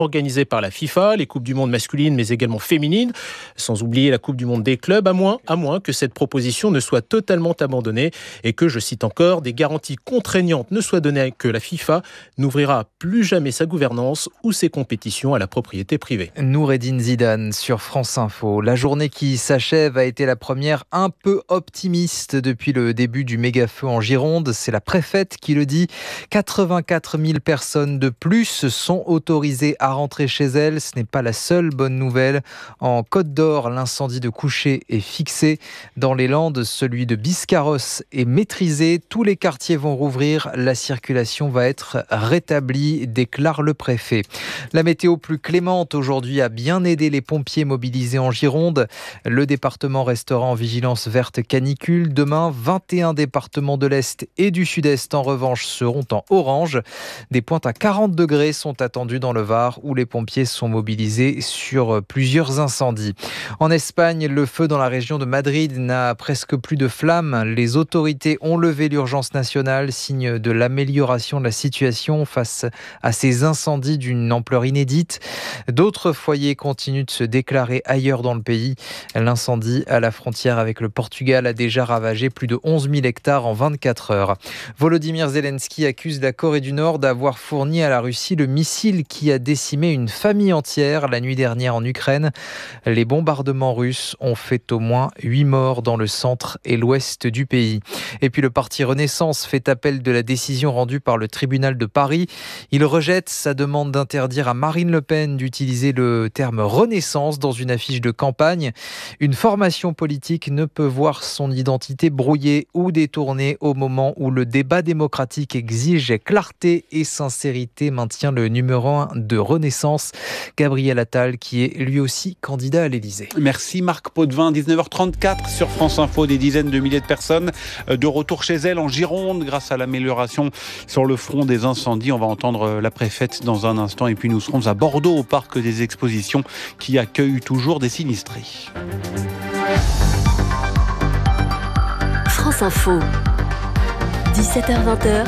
organisées par la FIFA, les Coupes du Monde masculines mais également féminines, sans oublier la Coupe du Monde des clubs, à moins que cette proposition ne soit totalement abandonnée et que, je cite encore, des garanties contraignantes ne soient données, que la FIFA n'ouvrira plus jamais sa gouvernance ou ses compétitions à la propriété privée. Noureddine Zidane sur France Info. La journée qui s'achève a été la première un peu optimiste depuis le début du méga-feu en Gironde. C'est la préfète qui le dit. 84 000 personnes de plus sont autorisées à rentrer chez elles. Ce n'est pas la seule bonne nouvelle. En Côte d'Or, l'incendie de Couché est fixé. Dans les Landes, celui de Biscarrosse est maîtrisé. Tous les quartiers vont rouvrir. La circulation va être rétablie, déclare le préfet. La météo plus clémente aujourd'hui a bien aidé les pompiers mobilisés en Gironde. Le département restera en vigilance verte canicule. Demain, 21 départements de l'Est et du Sud-Est, en revanche, seront en orange. Des pointes à 40 degrés sont attendues dans le Var, où les pompiers sont mobilisés sur plusieurs incendies. En Espagne, le feu dans la région de Madrid n'a presque plus de flammes. Les autorités ont levé l'urgence nationale, signe de l'amélioration de la situation face à ces incendies d'une ampleur inédite. D'autres foyers continuent de se déclarer ailleurs dans le pays. L'incendie à la frontière avec le Portugal a déjà ravagé plus de 11 000 hectares en 24 heures. Volodymyr Zelensky accuse la Corée du Nord d'avoir fourni à la Russie le missile qui a décimé une famille entière la nuit dernière en Ukraine. Les bombardements russes ont fait au moins 8 morts dans le centre et l'ouest du pays. Et puis le parti Renaissance fait appel de la décision rendue par le tribunal de Paris. Il rejette sa demande d'interdire à Marine Le Pen d'utiliser le terme Renaissance dans une affiche de campagne. Une formation politique ne peut voir son identité brouillée ou détournée au moment où le débat démocratique exige clarté et sincérité, maintient le numéro 1 de Renaissance, Gabriel Attal, qui est lui aussi candidat à l'Élysée. Merci Marc Potvin. 19h34 sur France Info, des dizaines de milliers de personnes de retour chez elles en Gironde grâce à l'amélioration sur le front des incendies. On va entendre la préfète dans un instant et puis nous serons à Bordeaux au parc des expositions qui accueille toujours des sinistrés. France Info, 17h-20h,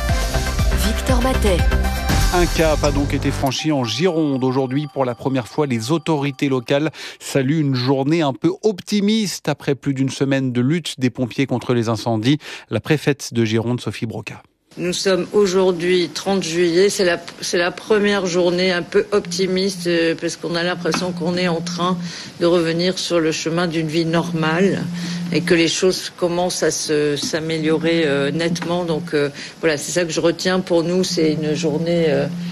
Victor Matet. Un cap a donc été franchi en Gironde. Aujourd'hui, pour la première fois, les autorités locales saluent une journée un peu optimiste après plus d'une semaine de lutte des pompiers contre les incendies. La préfète de Gironde, Sophie Broca. Nous sommes aujourd'hui 30 juillet, c'est la première journée un peu optimiste parce qu'on a l'impression qu'on est en train de revenir sur le chemin d'une vie normale et que les choses commencent à s'améliorer nettement. Donc voilà, c'est ça que je retiens pour nous, c'est une journée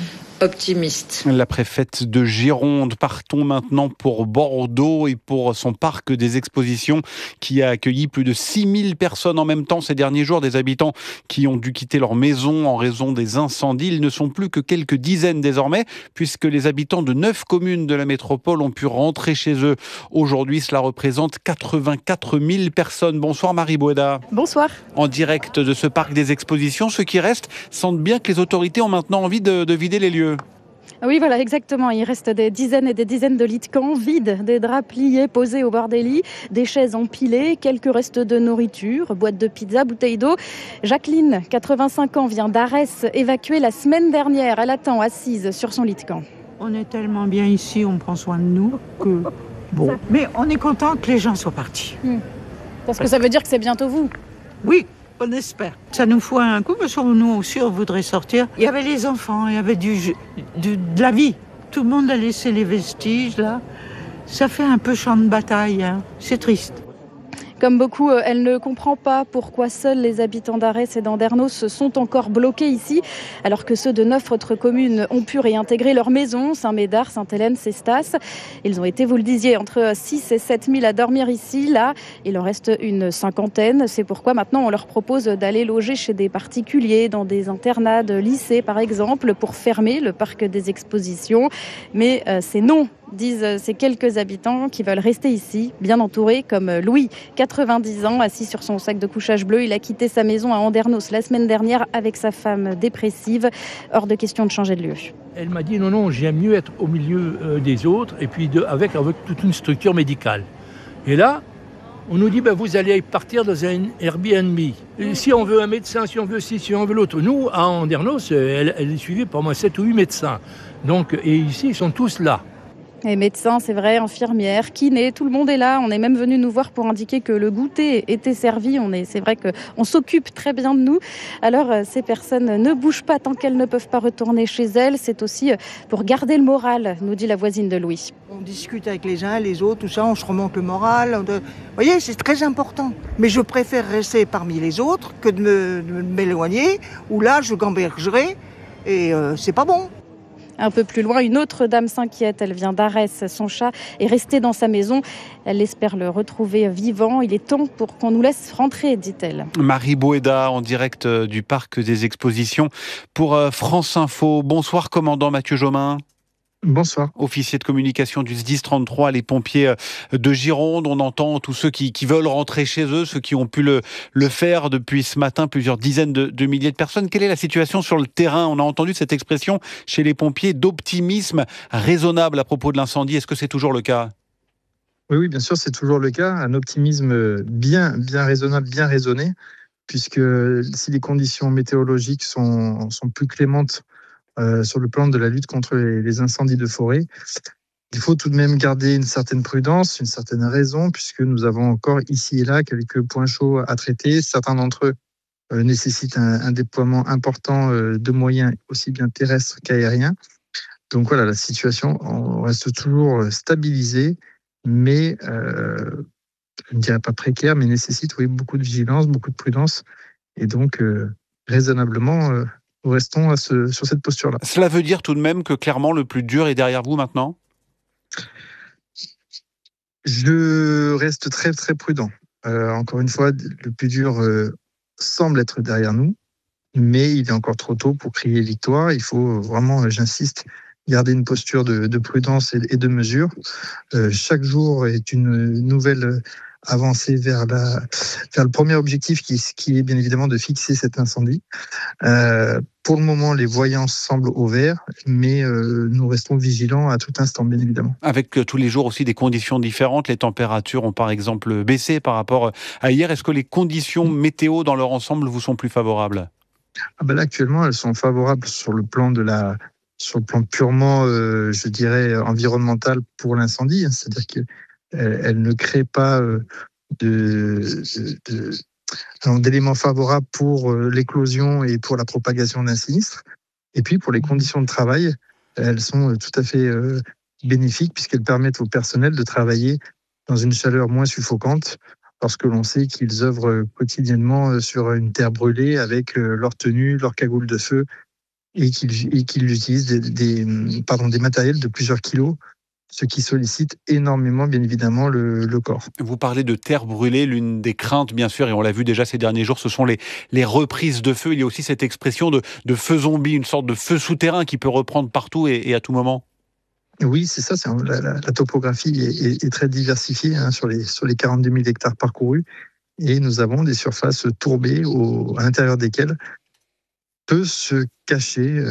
optimiste. La préfète de Gironde. Partons maintenant pour Bordeaux et pour son parc des expositions qui a accueilli plus de 6000 personnes en même temps ces derniers jours. Des habitants qui ont dû quitter leur maison en raison des incendies. Ils ne sont plus que quelques dizaines désormais puisque les habitants de 9 communes de la métropole ont pu rentrer chez eux. Aujourd'hui, cela représente 84 000 personnes. Bonsoir Marie Boueda. Bonsoir. En direct de ce parc des expositions, ceux qui restent sentent bien que les autorités ont maintenant envie de vider les lieux. Oui, voilà, exactement. Il reste des dizaines et des dizaines de lits de camp vides, des draps pliés posés au bord des lits, des chaises empilées, quelques restes de nourriture, boîtes de pizza, bouteilles d'eau. Jacqueline, 85 ans, vient d'Arès, évacuée la semaine dernière. Elle attend assise sur son lit de camp. On est tellement bien ici, on prend soin de nous que bon. Mais on est content que les gens soient partis. Parce que ça veut dire que c'est bientôt vous. Oui. On espère. Ça nous fout un coup parce que nous aussi on voudrait sortir. Il y avait les enfants, il y avait de la vie. Tout le monde a laissé les vestiges là. Ça fait un peu champ de bataille, hein. C'est triste. Comme beaucoup, elle ne comprend pas pourquoi seuls les habitants d'Arès et d'Andernos sont encore bloqués ici, alors que ceux de 9 autres communes ont pu réintégrer leurs maisons, Saint-Médard, Sainte-Hélène, Cestas. Ils ont été, vous le disiez, entre 6 et 7 000 à dormir ici. Là, il en reste une cinquantaine. C'est pourquoi maintenant on leur propose d'aller loger chez des particuliers, dans des internats de lycées par exemple, pour fermer le parc des expositions. Mais c'est non, disent ces quelques habitants qui veulent rester ici, bien entourés, comme Louis, 90 ans, assis sur son sac de couchage bleu. Il a quitté sa maison à Andernos la semaine dernière avec sa femme dépressive. Hors de question de changer de lieu. Elle m'a dit non, j'aime mieux être au milieu des autres et puis avec toute une structure médicale. Et là, on nous dit vous allez partir dans un Airbnb. Et si on veut un médecin, si on veut ci, si on veut l'autre. Nous, à Andernos, elle est suivie par moi 7 ou 8 médecins. Donc, et ici, ils sont tous là. Et médecins, c'est vrai, infirmières, kinés, tout le monde est là. On est même venu nous voir pour indiquer que le goûter était servi. C'est vrai qu'on s'occupe très bien de nous. Alors, ces personnes ne bougent pas tant qu'elles ne peuvent pas retourner chez elles. C'est aussi pour garder le moral, nous dit la voisine de Louis. On discute avec les uns, les autres, tout ça, on se remonte le moral. Vous voyez, c'est très important. Mais je préfère rester parmi les autres que de m'éloigner, où là, je gambergerai et c'est pas bon. Un peu plus loin, une autre dame s'inquiète. Elle vient d'Arès. Son chat est resté dans sa maison. Elle espère le retrouver vivant. Il est temps pour qu'on nous laisse rentrer, dit-elle. Marie Boéda, en direct du parc des expositions pour France Info. Bonsoir, commandant Mathieu Jomain. Bonsoir. Officier de communication du SDIS 33, les pompiers de Gironde. On entend tous ceux qui veulent rentrer chez eux, ceux qui ont pu le faire depuis ce matin, plusieurs dizaines de milliers de personnes. Quelle est la situation sur le terrain ? On a entendu cette expression chez les pompiers d'optimisme raisonnable à propos de l'incendie. Est-ce que c'est toujours le cas ? Oui, bien sûr, c'est toujours le cas. Un optimisme bien raisonnable, bien raisonné, puisque si les conditions météorologiques sont plus clémentes sur le plan de la lutte contre les incendies de forêt, il faut tout de même garder une certaine prudence, une certaine raison, puisque nous avons encore ici et là quelques points chauds à traiter. Certains d'entre eux nécessitent un déploiement important de moyens aussi bien terrestres qu'aériens. Donc voilà, la situation reste toujours stabilisée, mais je ne dirais pas précaire, mais nécessite beaucoup de vigilance, beaucoup de prudence, et donc raisonnablement, nous restons sur cette posture-là. Cela veut dire tout de même que clairement le plus dur est derrière vous maintenant ? Je reste très très prudent. Encore une fois, le plus dur semble être derrière nous, mais il est encore trop tôt pour crier victoire. Il faut vraiment, j'insiste, garder une posture de prudence et de mesure. Chaque jour est une nouvelle avancée vers le premier objectif qui est bien évidemment de fixer cet incendie. Pour le moment, les voyances semblent au vert, mais nous restons vigilants à tout instant, bien évidemment. Avec tous les jours aussi des conditions différentes, les températures ont par exemple baissé par rapport à hier. Est-ce que les conditions météo dans leur ensemble vous sont plus favorables ? Là, actuellement, elles sont favorables sur le plan purement, je dirais, environnemental pour l'incendie. C'est-à-dire qu'elles ne créent pas d'éléments favorables pour l'éclosion et pour la propagation d'un sinistre. Et puis, pour les conditions de travail, elles sont tout à fait bénéfiques puisqu'elles permettent au personnel de travailler dans une chaleur moins suffocante lorsque l'on sait qu'ils œuvrent quotidiennement sur une terre brûlée avec leur tenue, leur cagoule de feu et qu'ils utilisent des matériels de plusieurs kilos, ce qui sollicite énormément, bien évidemment, le corps. Vous parlez de terre brûlée, l'une des craintes, bien sûr, et on l'a vu déjà ces derniers jours, ce sont les reprises de feu. Il y a aussi cette expression de feu zombie, une sorte de feu souterrain qui peut reprendre partout et à tout moment. Oui, c'est ça. La topographie est très diversifiée sur les 42 000 hectares parcourus, et nous avons des surfaces tourbées à l'intérieur desquelles peut se cacher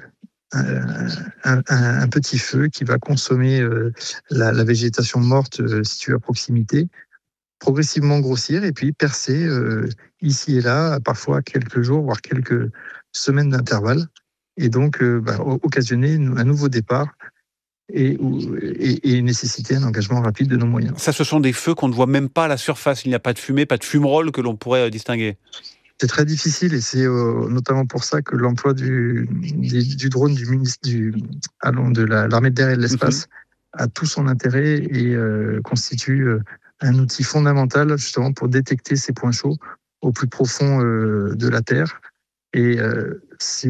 un petit feu qui va consommer la végétation morte située à proximité, progressivement grossir et puis percer ici et là, parfois quelques jours, voire quelques semaines d'intervalle, et donc occasionner un nouveau départ et nécessiter un engagement rapide de nos moyens. Ça, ce sont des feux qu'on ne voit même pas à la surface. Il n'y a pas de fumée, pas de fumerolles que l'on pourrait distinguer. C'est très difficile et c'est notamment pour ça que l'emploi du drone du ministre de l'armée de l'air et de l'espace a tout son intérêt et constitue un outil fondamental justement pour détecter ces points chauds au plus profond de la Terre. Et c'est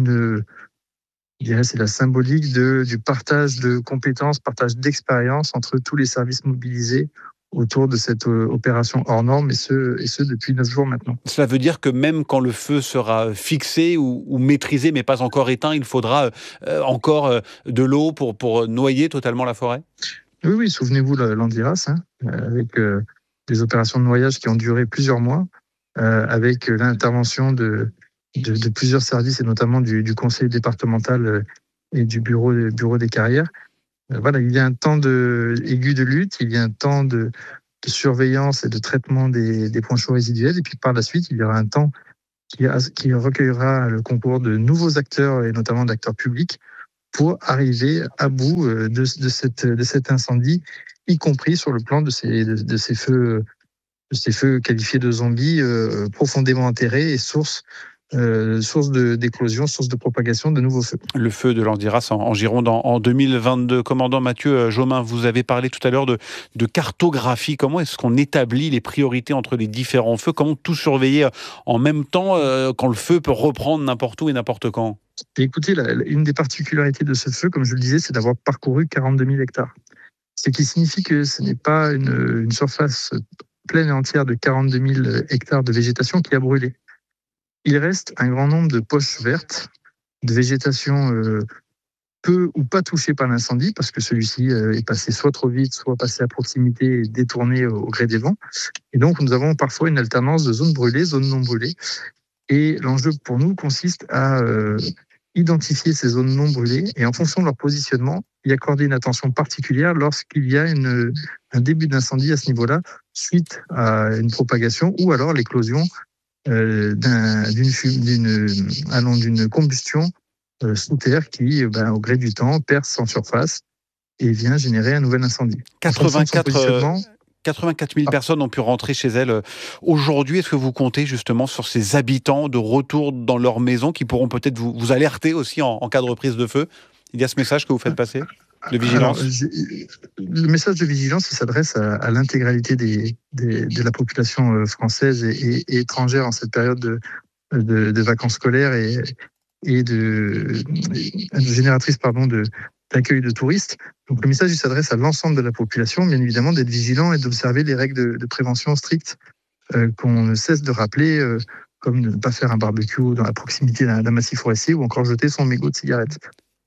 la symbolique du partage de compétences, partage d'expérience entre tous les services mobilisés autour de cette opération hors norme, et ce depuis 9 jours maintenant. Cela veut dire que même quand le feu sera fixé ou maîtrisé, mais pas encore éteint, il faudra encore de l'eau pour noyer totalement la forêt ? Oui, souvenez-vous l'Andiras, avec des opérations de noyage qui ont duré plusieurs mois, avec l'intervention de plusieurs services, et notamment du conseil départemental et du bureau des carrières. Il y a un temps aigu de lutte, il y a un temps de surveillance et de traitement des points chauds résiduels, et puis par la suite, il y aura un temps qui recueillera le concours de nouveaux acteurs, et notamment d'acteurs publics, pour arriver à bout de cet incendie, y compris sur le plan de ces feux qualifiés de zombies profondément enterrés et source d'éclosion, source de propagation de nouveaux feux. Le feu de Landiras en Gironde en 2022. Commandant Mathieu Jomain, vous avez parlé tout à l'heure de cartographie. Comment est-ce qu'on établit les priorités entre les différents feux? Comment tout surveiller en même temps quand le feu peut reprendre n'importe où et n'importe quand? Et écoutez, une des particularités de ce feu, comme je le disais, c'est d'avoir parcouru 42 000 hectares. Ce qui signifie que ce n'est pas une surface pleine et entière de 42 000 hectares de végétation qui a brûlé. Il reste un grand nombre de poches vertes, de végétation peu ou pas touchée par l'incendie, parce que celui-ci est passé soit trop vite, soit passé à proximité et détourné au gré des vents. Et donc, nous avons parfois une alternance de zones brûlées, zones non brûlées. Et l'enjeu pour nous consiste à identifier ces zones non brûlées et en fonction de leur positionnement, y accorder une attention particulière lorsqu'il y a un début d'incendie à ce niveau-là, suite à une propagation ou alors l'éclosion d'une combustion sous terre qui, au gré du temps, perce en surface et vient générer un nouvel incendie. 84 000 personnes ont pu rentrer chez elles aujourd'hui. Est-ce que vous comptez justement sur ces habitants de retour dans leur maison qui pourront peut-être vous alerter aussi en cas de reprise de feu? Il y a ce message que vous faites passer de vigilance? Alors, le message de vigilance, il s'adresse à l'intégralité de la population française et étrangère en cette période de vacances scolaires et génératrice d'accueil de touristes. Donc le message il s'adresse à l'ensemble de la population, bien évidemment, d'être vigilant et d'observer les règles de prévention strictes qu'on ne cesse de rappeler, comme de ne pas faire un barbecue dans la proximité d'un massif forestier ou encore jeter son mégot de cigarette.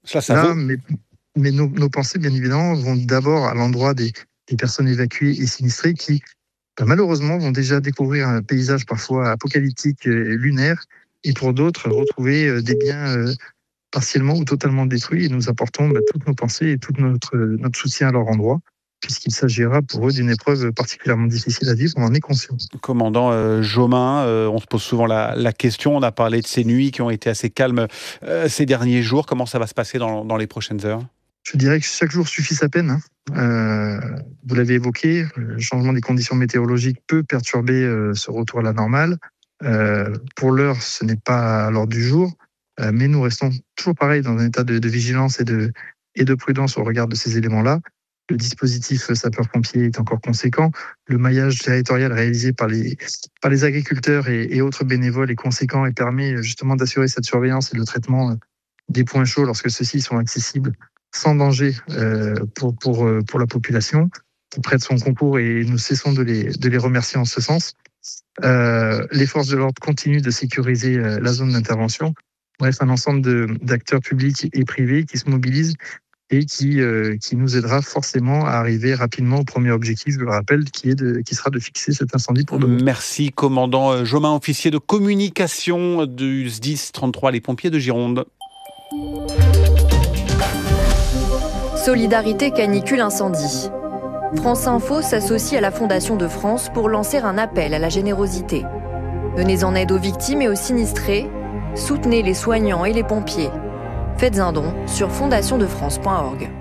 Mais nos pensées, bien évidemment, vont d'abord à l'endroit des personnes évacuées et sinistrées qui, malheureusement, vont déjà découvrir un paysage parfois apocalyptique et lunaire, et pour d'autres, retrouver des biens partiellement ou totalement détruits. Et nous apportons toutes nos pensées et tout notre soutien à leur endroit, puisqu'il s'agira pour eux d'une épreuve particulièrement difficile à vivre, on en est conscient. Commandant Jomain, on se pose souvent la question, on a parlé de ces nuits qui ont été assez calmes ces derniers jours. Comment ça va se passer dans les prochaines heures? Je dirais que chaque jour suffit sa peine. Vous l'avez évoqué, le changement des conditions météorologiques peut perturber ce retour à la normale. Pour l'heure, ce n'est pas à l'ordre du jour, mais nous restons toujours pareil dans un état de vigilance et de prudence au regard de ces éléments-là. Le dispositif sapeurs-pompiers est encore conséquent. Le maillage territorial réalisé par les agriculteurs et autres bénévoles est conséquent et permet justement d'assurer cette surveillance et le traitement des points chauds lorsque ceux-ci sont accessibles sans danger pour la population, qui prête son concours et nous cessons de les remercier en ce sens. Les forces de l'ordre continuent de sécuriser la zone d'intervention. Bref, un ensemble d'acteurs publics et privés qui se mobilisent et qui nous aidera forcément à arriver rapidement au premier objectif, je le rappelle, qui sera de fixer cet incendie pour demain. Merci, commandant Jomain, officier de communication du SDIS 33, les pompiers de Gironde. Solidarité canicule incendie. France Info s'associe à la Fondation de France pour lancer un appel à la générosité. Venez en aide aux victimes et aux sinistrés. Soutenez les soignants et les pompiers. Faites un don sur fondationdefrance.org.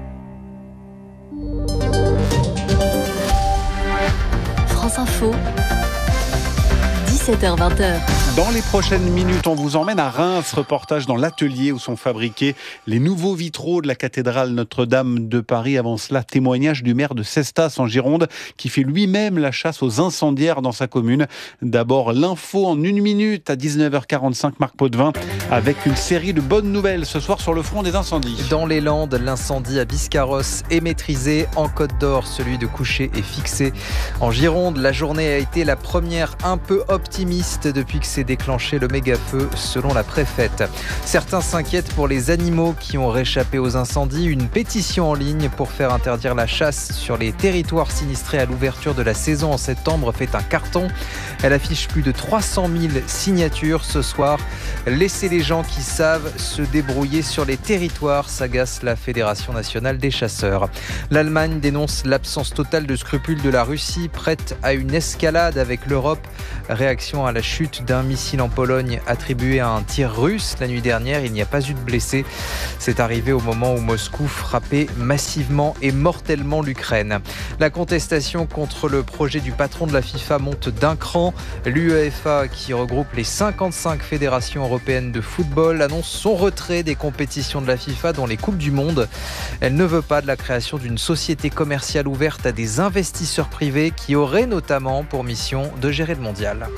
France Info, 17h-20h. Dans les prochaines minutes, on vous emmène à Reims, reportage dans l'atelier où sont fabriqués les nouveaux vitraux de la cathédrale Notre-Dame de Paris. Avant cela, témoignage du maire de Cestas en Gironde qui fait lui-même la chasse aux incendiaires dans sa commune. D'abord, l'info en 1 minute à 19h45, Marc Potvin, avec une série de bonnes nouvelles ce soir sur le front des incendies. Dans les Landes, l'incendie à Biscarrosse est maîtrisé. En Côte d'Or, celui de Couché est fixé. En Gironde, la journée a été la première un peu optimiste depuis que s'est déclenché le méga-feu, selon la préfète. Certains s'inquiètent pour les animaux qui ont réchappé aux incendies. Une pétition en ligne pour faire interdire la chasse sur les territoires sinistrés à l'ouverture de la saison en septembre fait un carton. Elle affiche plus de 300 000 signatures ce soir. Laissez les gens qui savent se débrouiller sur les territoires, s'agace la Fédération nationale des chasseurs. L'Allemagne dénonce l'absence totale de scrupules de la Russie, prête à une escalade avec l'Europe. Réaction à la chute d'un missile en Pologne attribué à un tir russe la nuit dernière. Il n'y a pas eu de blessés. C'est arrivé au moment où Moscou frappait massivement et mortellement l'Ukraine. La contestation contre le projet du patron de la FIFA monte d'un cran. L'UEFA, qui regroupe les 55 fédérations européennes de football, annonce son retrait des compétitions de la FIFA, dont les Coupes du Monde. Elle ne veut pas de la création d'une société commerciale ouverte à des investisseurs privés qui auraient notamment pour mission de gérer le mondial.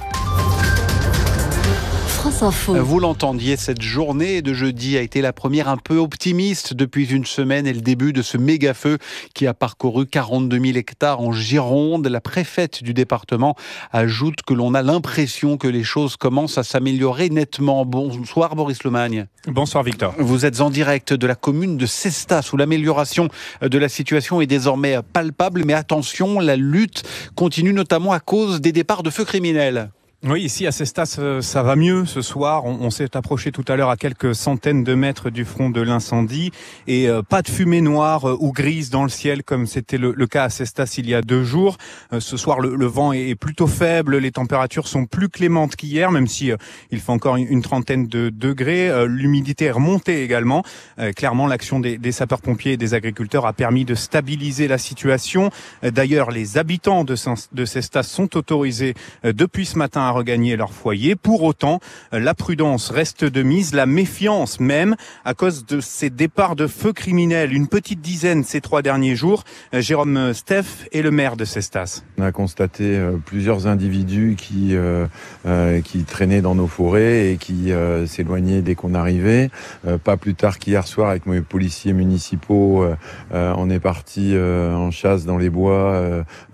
France Info. Vous l'entendiez, cette journée de jeudi a été la première un peu optimiste depuis une semaine et le début de ce méga feu qui a parcouru 42 000 hectares en Gironde. La préfète du département ajoute que l'on a l'impression que les choses commencent à s'améliorer nettement. Bonsoir Boris Lomagne. Bonsoir Victor. Vous êtes en direct de la commune de Cestas où l'amélioration de la situation est désormais palpable. Mais attention, la lutte continue notamment à cause des départs de feux criminels. Oui, ici à Cestas, ça va mieux ce soir. On s'est approché tout à l'heure à quelques centaines de mètres du front de l'incendie et pas de fumée noire ou grise dans le ciel comme c'était le cas à Cestas il y a 2 jours. Ce soir, le vent est plutôt faible, les températures sont plus clémentes qu'hier, même si il fait encore une trentaine de degrés. L'humidité est remontée également. Clairement, l'action des sapeurs-pompiers et des agriculteurs a permis de stabiliser la situation. D'ailleurs, les habitants de Cestas sont autorisés depuis ce matin à regagner leur foyer. Pour autant, la prudence reste de mise, la méfiance même, à cause de ces départs de feux criminels. Une petite dizaine ces 3 derniers jours. Jérôme Steff est le maire de Cestas. On a constaté plusieurs individus qui traînaient dans nos forêts et qui s'éloignaient dès qu'on arrivait. Pas plus tard qu'hier soir, avec mes policiers municipaux, on est parti en chasse dans les bois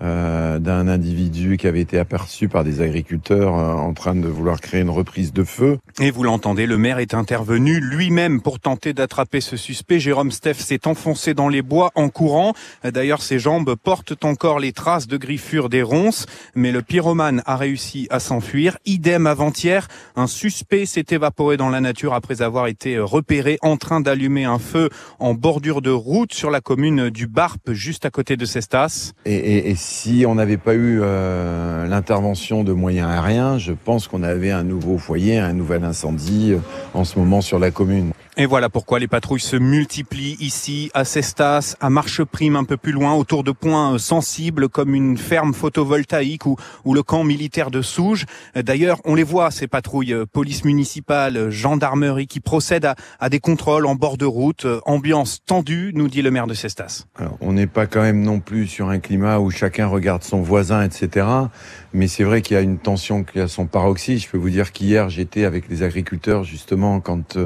d'un individu qui avait été aperçu par des agriculteurs en train de vouloir créer une reprise de feu. Et vous l'entendez, le maire est intervenu lui-même pour tenter d'attraper ce suspect. Jérôme Steff s'est enfoncé dans les bois en courant. D'ailleurs, ses jambes portent encore les traces de griffures des ronces, mais le pyromane a réussi à s'enfuir. Idem avant-hier, un suspect s'est évaporé dans la nature après avoir été repéré en train d'allumer un feu en bordure de route sur la commune du Barp, juste à côté de Cestas. Et si on n'avait pas eu l'intervention de moyens aériens, je pense qu'on avait un nouveau foyer, un nouvel incendie en ce moment sur la commune. Et voilà pourquoi les patrouilles se multiplient ici, à Cestas, à Marcheprime, un peu plus loin, autour de points sensibles comme une ferme photovoltaïque ou le camp militaire de Souges. D'ailleurs, on les voit, ces patrouilles, police municipale, gendarmerie, qui procèdent à des contrôles en bord de route. Ambiance tendue, nous dit le maire de Cestas. Alors, on n'est pas quand même non plus sur un climat où chacun regarde son voisin, etc. Mais c'est vrai qu'il y a une tension qui a son paroxysme. Je peux vous dire qu'hier, j'étais avec les agriculteurs, justement, quand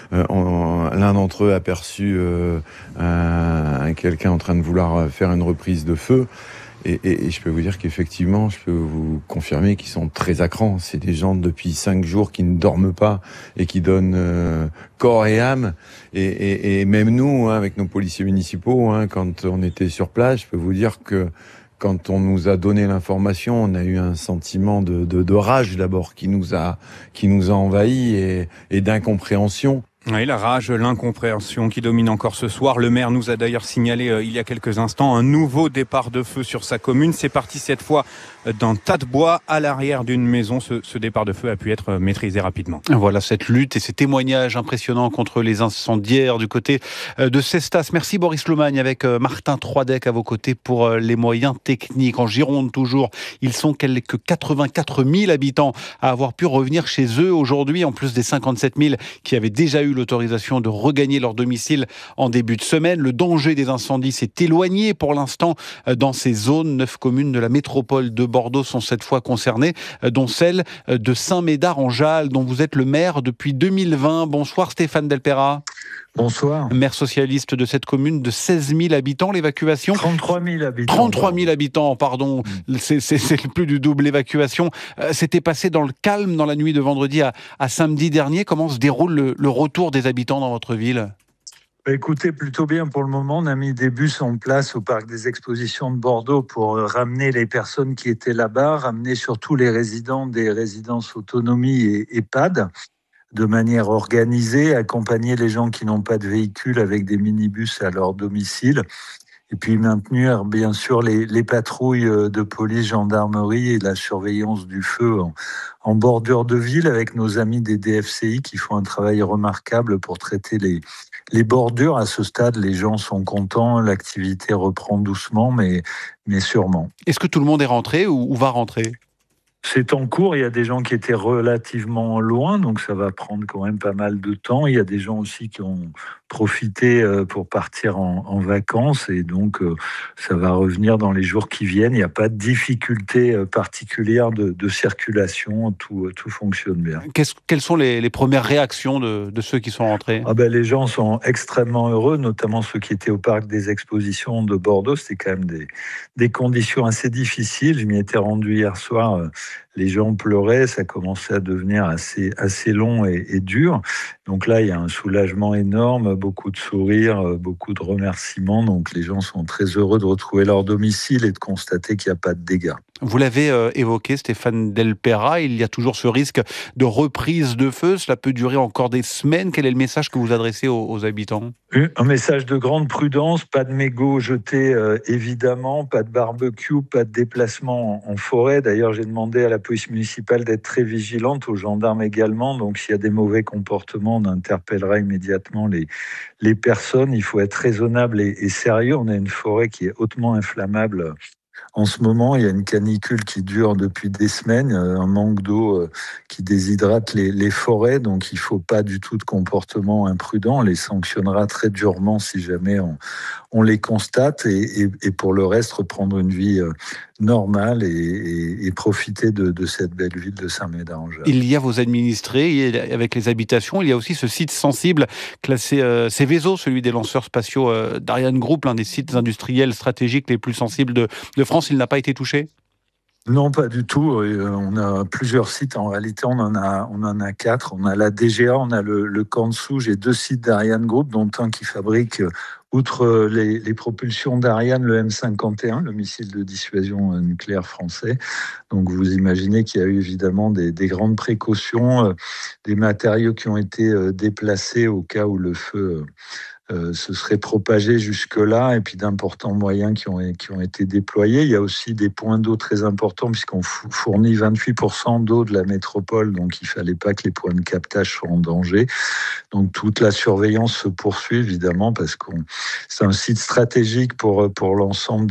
l'un d'entre eux a aperçu quelqu'un en train de vouloir faire une reprise de feu. Et je peux vous dire qu'effectivement, je peux vous confirmer qu'ils sont très à cran. C'est des gens depuis 5 jours qui ne dorment pas et qui donnent corps et âme. Et même nous, avec nos policiers municipaux, quand on était sur place, je peux vous dire que quand on nous a donné l'information, on a eu un sentiment de rage d'abord qui nous a envahis et d'incompréhension. Oui, la rage, l'incompréhension qui domine encore ce soir. Le maire nous a d'ailleurs signalé il y a quelques instants un nouveau départ de feu sur sa commune. C'est parti cette fois d'un tas de bois à l'arrière d'une maison. Ce départ de feu a pu être maîtrisé rapidement. Voilà cette lutte et ces témoignages impressionnants contre les incendiaires du côté de Cestas. Merci Boris Lomagne avec Martin Troidec à vos côtés pour les moyens techniques. En Gironde toujours, ils sont quelques 84 000 habitants à avoir pu revenir chez eux aujourd'hui, en plus des 57 000 qui avaient déjà eu l'autorisation de regagner leur domicile en début de semaine. Le danger des incendies s'est éloigné pour l'instant dans ces zones. 9 communes de la métropole de Bordeaux sont cette fois concernées, dont celle de Saint-Médard-en-Jalles, dont vous êtes le maire depuis 2020. Bonsoir Stéphane Delpera. Bonsoir. Maire socialiste de cette commune de 16 000 habitants, l'évacuation 33 000 habitants. 33 000 habitants, pardon. C'est plus du double l'évacuation. C'était passé dans le calme dans la nuit de vendredi à samedi dernier. Comment se déroule le retour des habitants dans votre ville ? Écoutez, plutôt bien pour le moment. On a mis des bus en place au parc des expositions de Bordeaux pour ramener les personnes qui étaient là-bas, ramener surtout les résidents des résidences autonomie et EHPAD de manière organisée, accompagner les gens qui n'ont pas de véhicule avec des minibus à leur domicile. Et puis maintenir bien sûr les patrouilles de police, gendarmerie et la surveillance du feu en bordure de ville avec nos amis des DFCI qui font un travail remarquable pour traiter les bordures. À ce stade, les gens sont contents, l'activité reprend doucement mais sûrement. Est-ce que tout le monde est rentré ou va rentrer ? C'est en cours, il y a des gens qui étaient relativement loin, donc ça va prendre quand même pas mal de temps. Il y a des gens aussi qui ont profité pour partir en vacances et donc ça va revenir dans les jours qui viennent. Il n'y a pas de difficulté particulière de circulation, tout fonctionne bien. Quelles sont les premières réactions de ceux qui sont rentrés ? Les gens sont extrêmement heureux, notamment ceux qui étaient au parc des expositions de Bordeaux. C'était quand même des conditions assez difficiles. Je m'y étais rendu hier soir. Les gens pleuraient, ça commençait à devenir assez long et dur. Donc là, il y a un soulagement énorme, beaucoup de sourires, beaucoup de remerciements. Donc les gens sont très heureux de retrouver leur domicile et de constater qu'il n'y a pas de dégâts. Vous l'avez évoqué, Stéphane Delpera, il y a toujours ce risque de reprise de feu. Cela peut durer encore des semaines. Quel est le message que vous adressez aux habitants ? Un message de grande prudence, pas de mégots jetés évidemment, pas de barbecue, pas de déplacement en forêt. D'ailleurs, j'ai demandé à la police municipale d'être très vigilante, aux gendarmes également. Donc s'il y a des mauvais comportements, on interpellera immédiatement les personnes. Il faut être raisonnable et sérieux. On a une forêt qui est hautement inflammable. En ce moment, il y a une canicule qui dure depuis des semaines, un manque d'eau qui déshydrate les forêts, donc il ne faut pas du tout de comportement imprudent. On les sanctionnera très durement si jamais on les constate et pour le reste, reprendre une vie normale et profiter de cette belle ville de Saint-Médard-en-Jalles. Il y a vos administrés, avec les habitations, il y a aussi ce site sensible classé Céveso, celui des lanceurs spatiaux d'Ariane Group, l'un des sites industriels stratégiques les plus sensibles de France. Il n'a pas été touché ? Non, pas du tout. On a plusieurs sites. En réalité, on en a 4. On a la DGA, on a le camp de Souge et 2 sites d'Ariane Group, dont un qui fabrique, outre les propulsions d'Ariane, le M51, le missile de dissuasion nucléaire français. Donc vous imaginez qu'il y a eu évidemment des grandes précautions, des matériaux qui ont été déplacés au cas où le feu se serait propagé jusque-là, et puis d'importants moyens qui ont été déployés. Il y a aussi des points d'eau très importants, puisqu'on fournit 28% d'eau de la métropole, donc il ne fallait pas que les points de captage soient en danger. Donc toute la surveillance se poursuit, évidemment, parce que c'est un site stratégique pour l'ensemble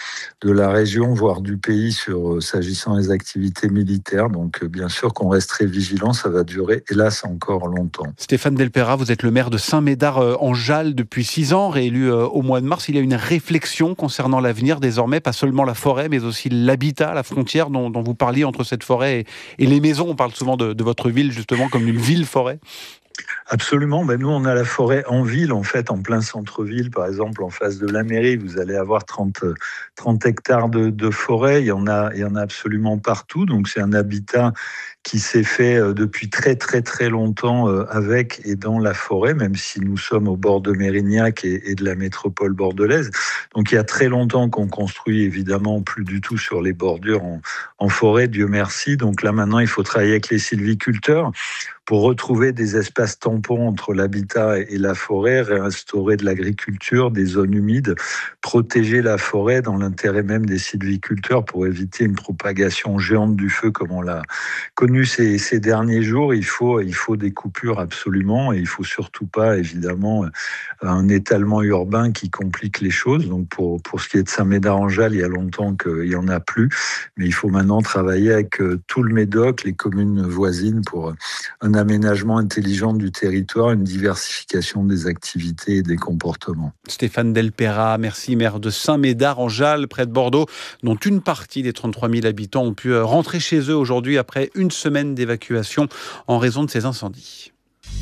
de la région, voire du pays, s'agissant des activités militaires. Donc bien sûr qu'on reste très vigilant, ça va durer, hélas, encore longtemps. Stéphane Delpera, vous êtes le maire de Saint-Médard-en-Jalles depuis 6 ans, réélu au mois de mars. Il y a une réflexion concernant l'avenir désormais, pas seulement la forêt, mais aussi l'habitat, la frontière dont vous parliez entre cette forêt et les maisons. On parle souvent de votre ville justement comme une ville-forêt. Absolument. Nous, on a la forêt en ville, en fait, en plein centre-ville, par exemple, en face de la mairie. Vous allez avoir 30 hectares de forêt. Il y en a absolument partout. Donc, c'est un habitat qui s'est fait depuis très, très, très longtemps avec et dans la forêt, même si nous sommes au bord de Mérignac et de la métropole bordelaise. Donc, il y a très longtemps qu'on construit, évidemment, plus du tout sur les bordures en forêt, Dieu merci. Donc là, maintenant, il faut travailler avec les sylviculteurs pour retrouver des espaces tampons entre l'habitat et la forêt, réinstaurer de l'agriculture, des zones humides, protéger la forêt dans l'intérêt même des sylviculteurs pour éviter une propagation géante du feu comme on l'a connu ces derniers jours. Il faut des coupures absolument et il faut surtout pas, évidemment, un étalement urbain qui complique les choses. Donc pour ce qui est de Saint-Médard-en-Jalles, il y a longtemps qu'il n'y en a plus, mais il faut maintenant travailler avec tout le Médoc, les communes voisines pour un aménagement intelligent du territoire, une diversification des activités et des comportements. Stéphane Delpera, merci, maire de Saint-Médard-en-Jalles, près de Bordeaux, dont une partie des 33 000 habitants ont pu rentrer chez eux aujourd'hui après une semaine d'évacuation en raison de ces incendies.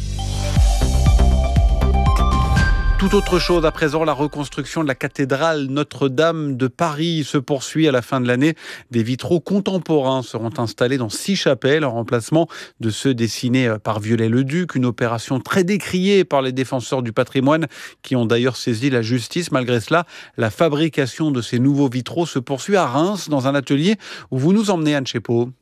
Tout autre chose à présent, la reconstruction de la cathédrale Notre-Dame de Paris se poursuit à la fin de l'année. Des vitraux contemporains seront installés dans 6 chapelles en remplacement de ceux dessinés par Viollet-le-Duc. Une opération très décriée par les défenseurs du patrimoine qui ont d'ailleurs saisi la justice. Malgré cela, la fabrication de ces nouveaux vitraux se poursuit à Reims dans un atelier où vous nous emmenez, Anne Chepot.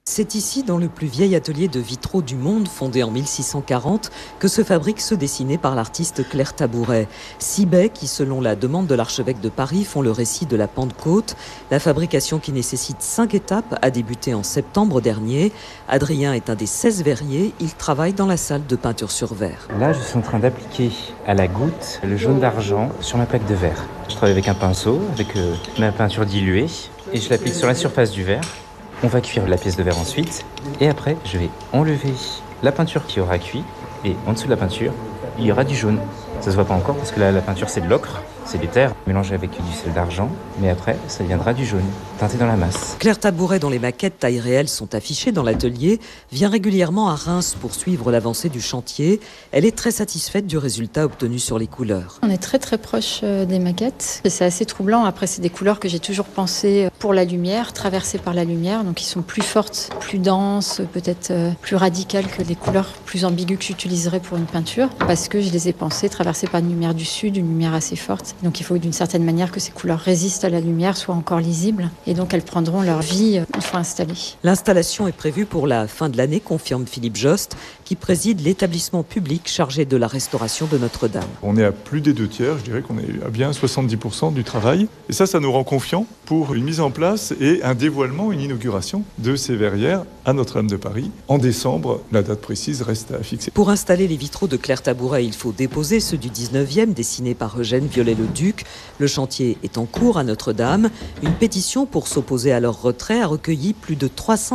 C'est ici, dans le plus vieil atelier de vitraux du monde, fondé en 1640, que se fabriquent ceux dessinés par l'artiste Claire Tabouret. 6 baies qui, selon la demande de l'archevêque de Paris, font le récit de la Pentecôte. La fabrication qui nécessite 5 étapes a débuté en septembre dernier. Adrien est un des 16 verriers. Il travaille dans la salle de peinture sur verre. Là, je suis en train d'appliquer à la goutte le jaune d'argent sur ma plaque de verre. Je travaille avec un pinceau, avec ma peinture diluée, et je l'applique sur la surface du verre. On va cuire la pièce de verre ensuite, et après, je vais enlever la peinture qui aura cuit, et en dessous de la peinture, il y aura du jaune. Ça se voit pas encore parce que là, la peinture, c'est de l'ocre, c'est des terres mélangées avec du sel d'argent, mais après, ça viendra du jaune, teinté dans la masse. Claire Tabouret, dont les maquettes taille réelle sont affichées dans l'atelier, vient régulièrement à Reims pour suivre l'avancée du chantier. Elle est très satisfaite du résultat obtenu sur les couleurs. On est très très proche des maquettes. C'est assez troublant. Après, c'est des couleurs que j'ai toujours pensées pour la lumière, traversées par la lumière, donc qui sont plus fortes, plus denses, peut-être plus radicales que les couleurs plus ambiguës que j'utiliserais pour une peinture, parce que je les ai pensées traversées par une lumière du sud, une lumière assez forte. Donc il faut d'une certaine manière que ces couleurs résistent à la lumière, soient encore lisibles, et donc elles prendront leur vie une fois installées. L'installation est prévue pour la fin de l'année, confirme Philippe Jost, qui préside l'établissement public chargé de la restauration de Notre-Dame. On est à plus des 2/3, je dirais qu'on est à bien 70% du travail. Et ça nous rend confiants pour une mise en place et un dévoilement, une inauguration de ces verrières à Notre-Dame de Paris. En décembre, la date précise reste à fixer. Pour installer les vitraux de Claire Tabouret, il faut déposer ceux du 19e, dessinés par Eugène Viollet-le-Duc. Le chantier est en cours à Notre-Dame. Une pétition pour s'opposer à leur retrait a recueilli plus de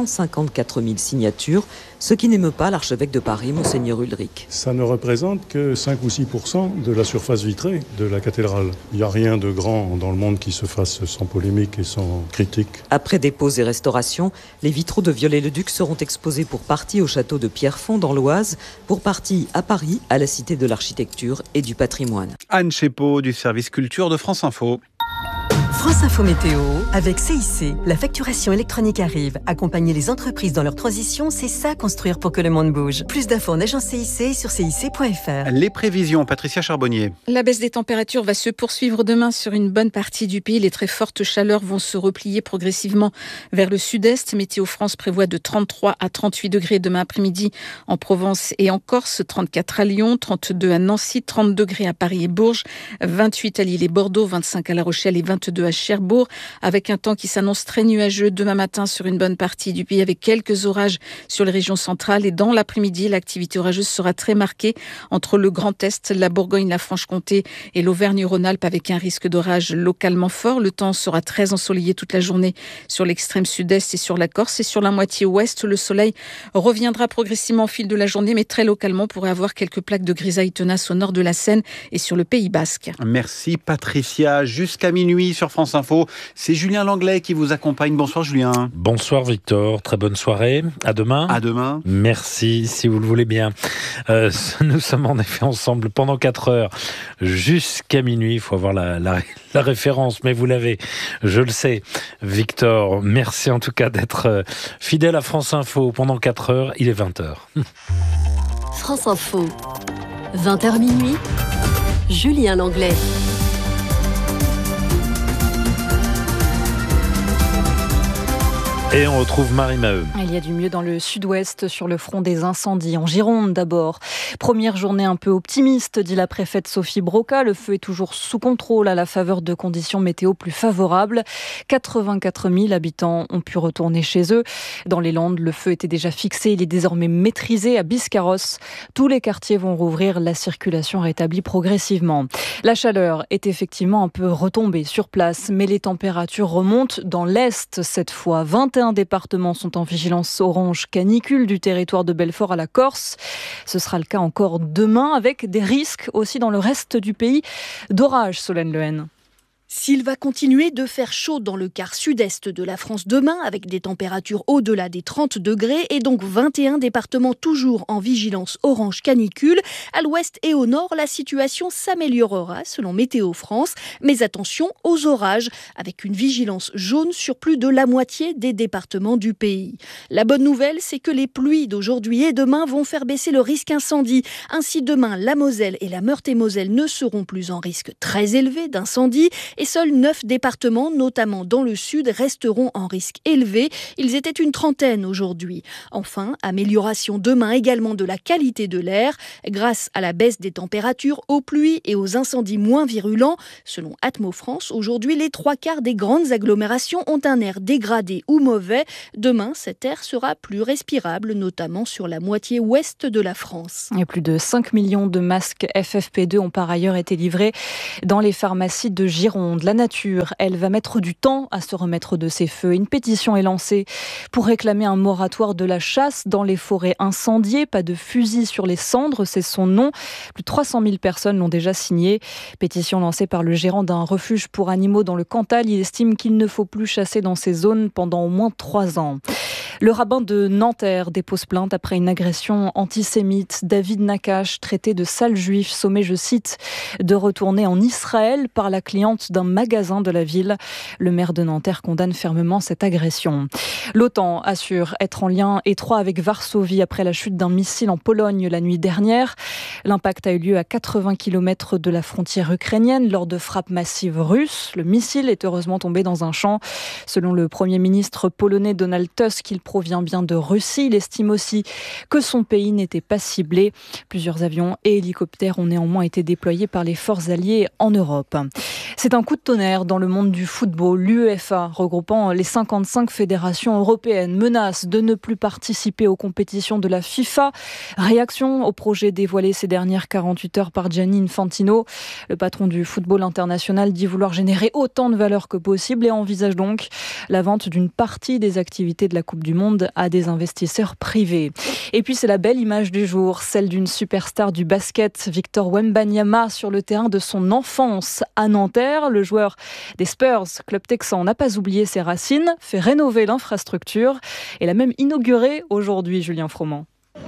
354 000 signatures, ce qui n'émeut pas l'archevêque de Paris, Monseigneur Ulrich. Ça ne représente que 5 ou 6% de la surface vitrée de la cathédrale. Il n'y a rien de grand dans le monde qui se fasse sans polémique et sans critique. Après dépôt et restauration, les vitraux de Viollet-le-Duc seront exposés pour partie au château de Pierrefonds dans l'Oise, pour partie à Paris, à la Cité de l'Architecture et du Patrimoine. Anne Chépeau du service culture de France Info. France Info Météo, avec CIC. La facturation électronique arrive. Accompagner les entreprises dans leur transition, c'est ça construire pour que le monde bouge. Plus d'infos en agence CIC sur cic.fr. Les prévisions, Patricia Charbonnier. La baisse des températures va se poursuivre demain sur une bonne partie du pays. Les très fortes chaleurs vont se replier progressivement vers le sud-est. Météo France prévoit de 33 à 38 degrés demain après-midi en Provence et en Corse, 34 à Lyon, 32 à Nancy, 30 degrés à Paris et Bourges, 28 à Lille et Bordeaux, 25 à La Rochelle et 22 à Cherbourg, avec un temps qui s'annonce très nuageux demain matin sur une bonne partie du pays, avec quelques orages sur les régions centrales. Et dans l'après-midi, l'activité orageuse sera très marquée entre le Grand Est, la Bourgogne, la Franche-Comté et l'Auvergne-Rhône-Alpes, avec un risque d'orage localement fort. Le temps sera très ensoleillé toute la journée sur l'extrême sud-est et sur la Corse. Et sur la moitié ouest, le soleil reviendra progressivement au fil de la journée, mais très localement, on pourrait avoir quelques plaques de grisaille tenace au nord de la Seine et sur le Pays Basque. Merci Patricia. Jusqu'à minuit sur France Info, c'est Julien Langlais qui vous accompagne. Bonsoir Julien. Bonsoir Victor, très bonne soirée. À demain. À demain. Merci, si vous le voulez bien. Nous sommes en effet ensemble pendant 4 heures jusqu'à minuit. Il faut avoir la référence, mais vous l'avez, je le sais. Victor, merci en tout cas d'être fidèle à France Info pendant 4 heures. Il est 20h. France Info, 20h minuit, Julien Langlais. Et on retrouve Marie Maheu. Il y a du mieux dans le sud-ouest sur le front des incendies. En Gironde d'abord. Première journée un peu optimiste, dit la préfète Sophie Broca. Le feu est toujours sous contrôle à la faveur de conditions météo plus favorables. 84 000 habitants ont pu retourner chez eux. Dans les Landes, le feu était déjà fixé. Il est désormais maîtrisé à Biscarrosse. Tous les quartiers vont rouvrir, la circulation rétablie progressivement. La chaleur est effectivement un peu retombée sur place, mais les températures remontent dans l'Est cette fois. 21 départements sont en vigilance orange canicule du territoire de Belfort à la Corse. Ce sera le cas encore demain, avec des risques aussi dans le reste du pays d'orage, Solène Lehen. S'il va continuer de faire chaud dans le quart sud-est de la France demain, avec des températures au-delà des 30 degrés et donc 21 départements toujours en vigilance orange canicule, à l'ouest et au nord, la situation s'améliorera selon Météo France. Mais attention aux orages, avec une vigilance jaune sur plus de la moitié des départements du pays. La bonne nouvelle, c'est que les pluies d'aujourd'hui et demain vont faire baisser le risque incendie. Ainsi, demain, la Moselle et la Meurthe-et-Moselle ne seront plus en risque très élevé d'incendie. et seuls 9 départements, notamment dans le sud, resteront en risque élevé. Ils étaient une trentaine aujourd'hui. Enfin, amélioration demain également de la qualité de l'air grâce à la baisse des températures, aux pluies et aux incendies moins virulents. Selon Atmo France, aujourd'hui, les 3/4 des grandes agglomérations ont un air dégradé ou mauvais. Demain, cet air sera plus respirable, notamment sur la moitié ouest de la France. Et plus de 5 millions de masques FFP2 ont par ailleurs été livrés dans les pharmacies de Gironde. La nature, elle, va mettre du temps à se remettre de ces feux. Une pétition est lancée pour réclamer un moratoire de la chasse dans les forêts incendiées. Pas de fusil sur les cendres, c'est son nom. Plus de 300 000 personnes l'ont déjà signé. Pétition lancée par le gérant d'un refuge pour animaux dans le Cantal. Il estime qu'il ne faut plus chasser dans ces zones pendant au moins 3 ans. Le rabbin de Nanterre dépose plainte après une agression antisémite. David Nakache, traité de sale juif, sommé, je cite, de retourner en Israël par la cliente d'un magasin de la ville. Le maire de Nanterre condamne fermement cette agression. L'OTAN assure être en lien étroit avec Varsovie après la chute d'un missile en Pologne la nuit dernière. L'impact a eu lieu à 80 km de la frontière ukrainienne lors de frappes massives russes. Le missile est heureusement tombé dans un champ. Selon le Premier ministre polonais Donald Tusk, il provient bien de Russie. Il estime aussi que son pays n'était pas ciblé. Plusieurs avions et hélicoptères ont néanmoins été déployés par les forces alliées en Europe. C'est un coup de tonnerre dans le monde du football. L'UEFA, regroupant les 55 fédérations européennes, menace de ne plus participer aux compétitions de la FIFA. Réaction au projet dévoilé ces dernières 48 heures par Gianni Infantino. Le patron du football international dit vouloir générer autant de valeur que possible et envisage donc la vente d'une partie des activités de la Coupe du Monde à des investisseurs privés. Et puis c'est la belle image du jour, celle d'une superstar du basket, Victor Wembanyama, sur le terrain de son enfance à Nanterre. Le joueur des Spurs, club texan, n'a pas oublié ses racines, fait rénover l'infrastructure et l'a même inauguré aujourd'hui, Julien Froment.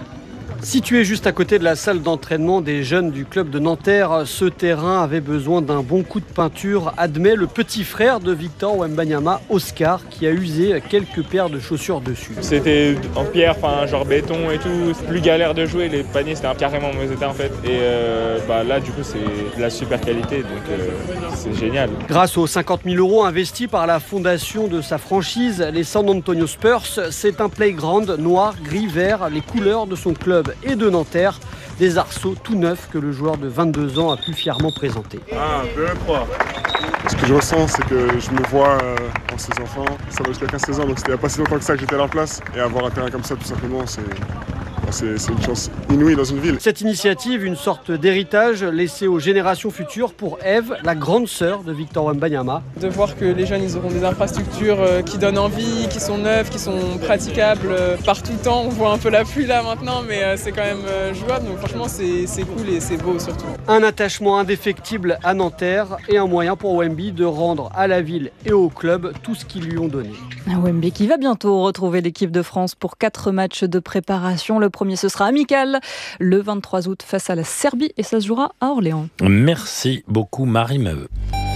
Situé juste à côté de la salle d'entraînement des jeunes du club de Nanterre, ce terrain avait besoin d'un bon coup de peinture, admet le petit frère de Victor Wembanyama, Oscar, qui a usé quelques paires de chaussures dessus. C'était en pierre, genre béton et tout, plus galère de jouer, les paniers c'était carrément mauvais état en fait. Et là du coup c'est de la super qualité, donc c'est génial. Grâce aux 50 000 € investis par la fondation de sa franchise, les San Antonio Spurs, c'est un playground noir, gris, vert, les couleurs de son club et de Nanterre, des arceaux tout neufs que le joueur de 22 ans a pu fièrement présenter. 1, 2, 3. Ce que je ressens, c'est que je me vois en ces enfants. Ça va jusqu'à 15-16 ans, donc c'était il n'y a pas si longtemps que ça que j'étais à leur place. Et avoir un terrain comme ça, tout simplement, c'est une chance inouïe dans une ville. Cette initiative, une sorte d'héritage laissé aux générations futures pour Eve, la grande sœur de Victor Wembanyama. De voir que les jeunes ils auront des infrastructures qui donnent envie, qui sont neuves, qui sont praticables par tout temps. On voit un peu la pluie là maintenant, mais c'est quand même jouable. Donc franchement c'est cool et c'est beau surtout. Un attachement indéfectible à Nanterre et un moyen pour Wemby de rendre à la ville et au club tout ce qu'ils lui ont donné. Wemby qui va bientôt retrouver l'équipe de France pour 4 matchs de préparation. Le premier, ce sera amical le 23 août face à la Serbie et ça se jouera à Orléans. Merci beaucoup Marie Maheu.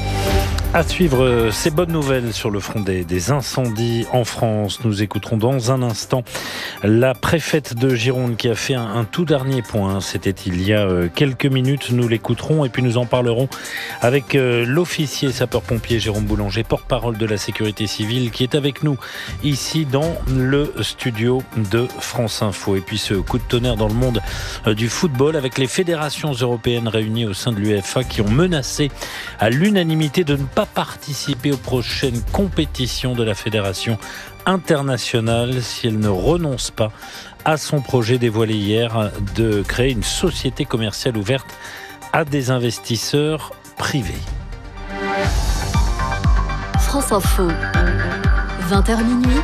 À suivre ces bonnes nouvelles sur le front des incendies en France. Nous écouterons dans un instant la préfète de Gironde qui a fait un tout dernier point. C'était il y a quelques minutes. Nous l'écouterons et puis nous en parlerons avec l'officier sapeur-pompier Jérôme Boulanger, porte-parole de la sécurité civile, qui est avec nous ici dans le studio de France Info. Et puis ce coup de tonnerre dans le monde du football avec les fédérations européennes réunies au sein de l'UEFA qui ont menacé à l'unanimité de ne pas participer aux prochaines compétitions de la fédération internationale si elle ne renonce pas à son projet dévoilé hier de créer une société commerciale ouverte à des investisseurs privés. France Info, 20h minuit,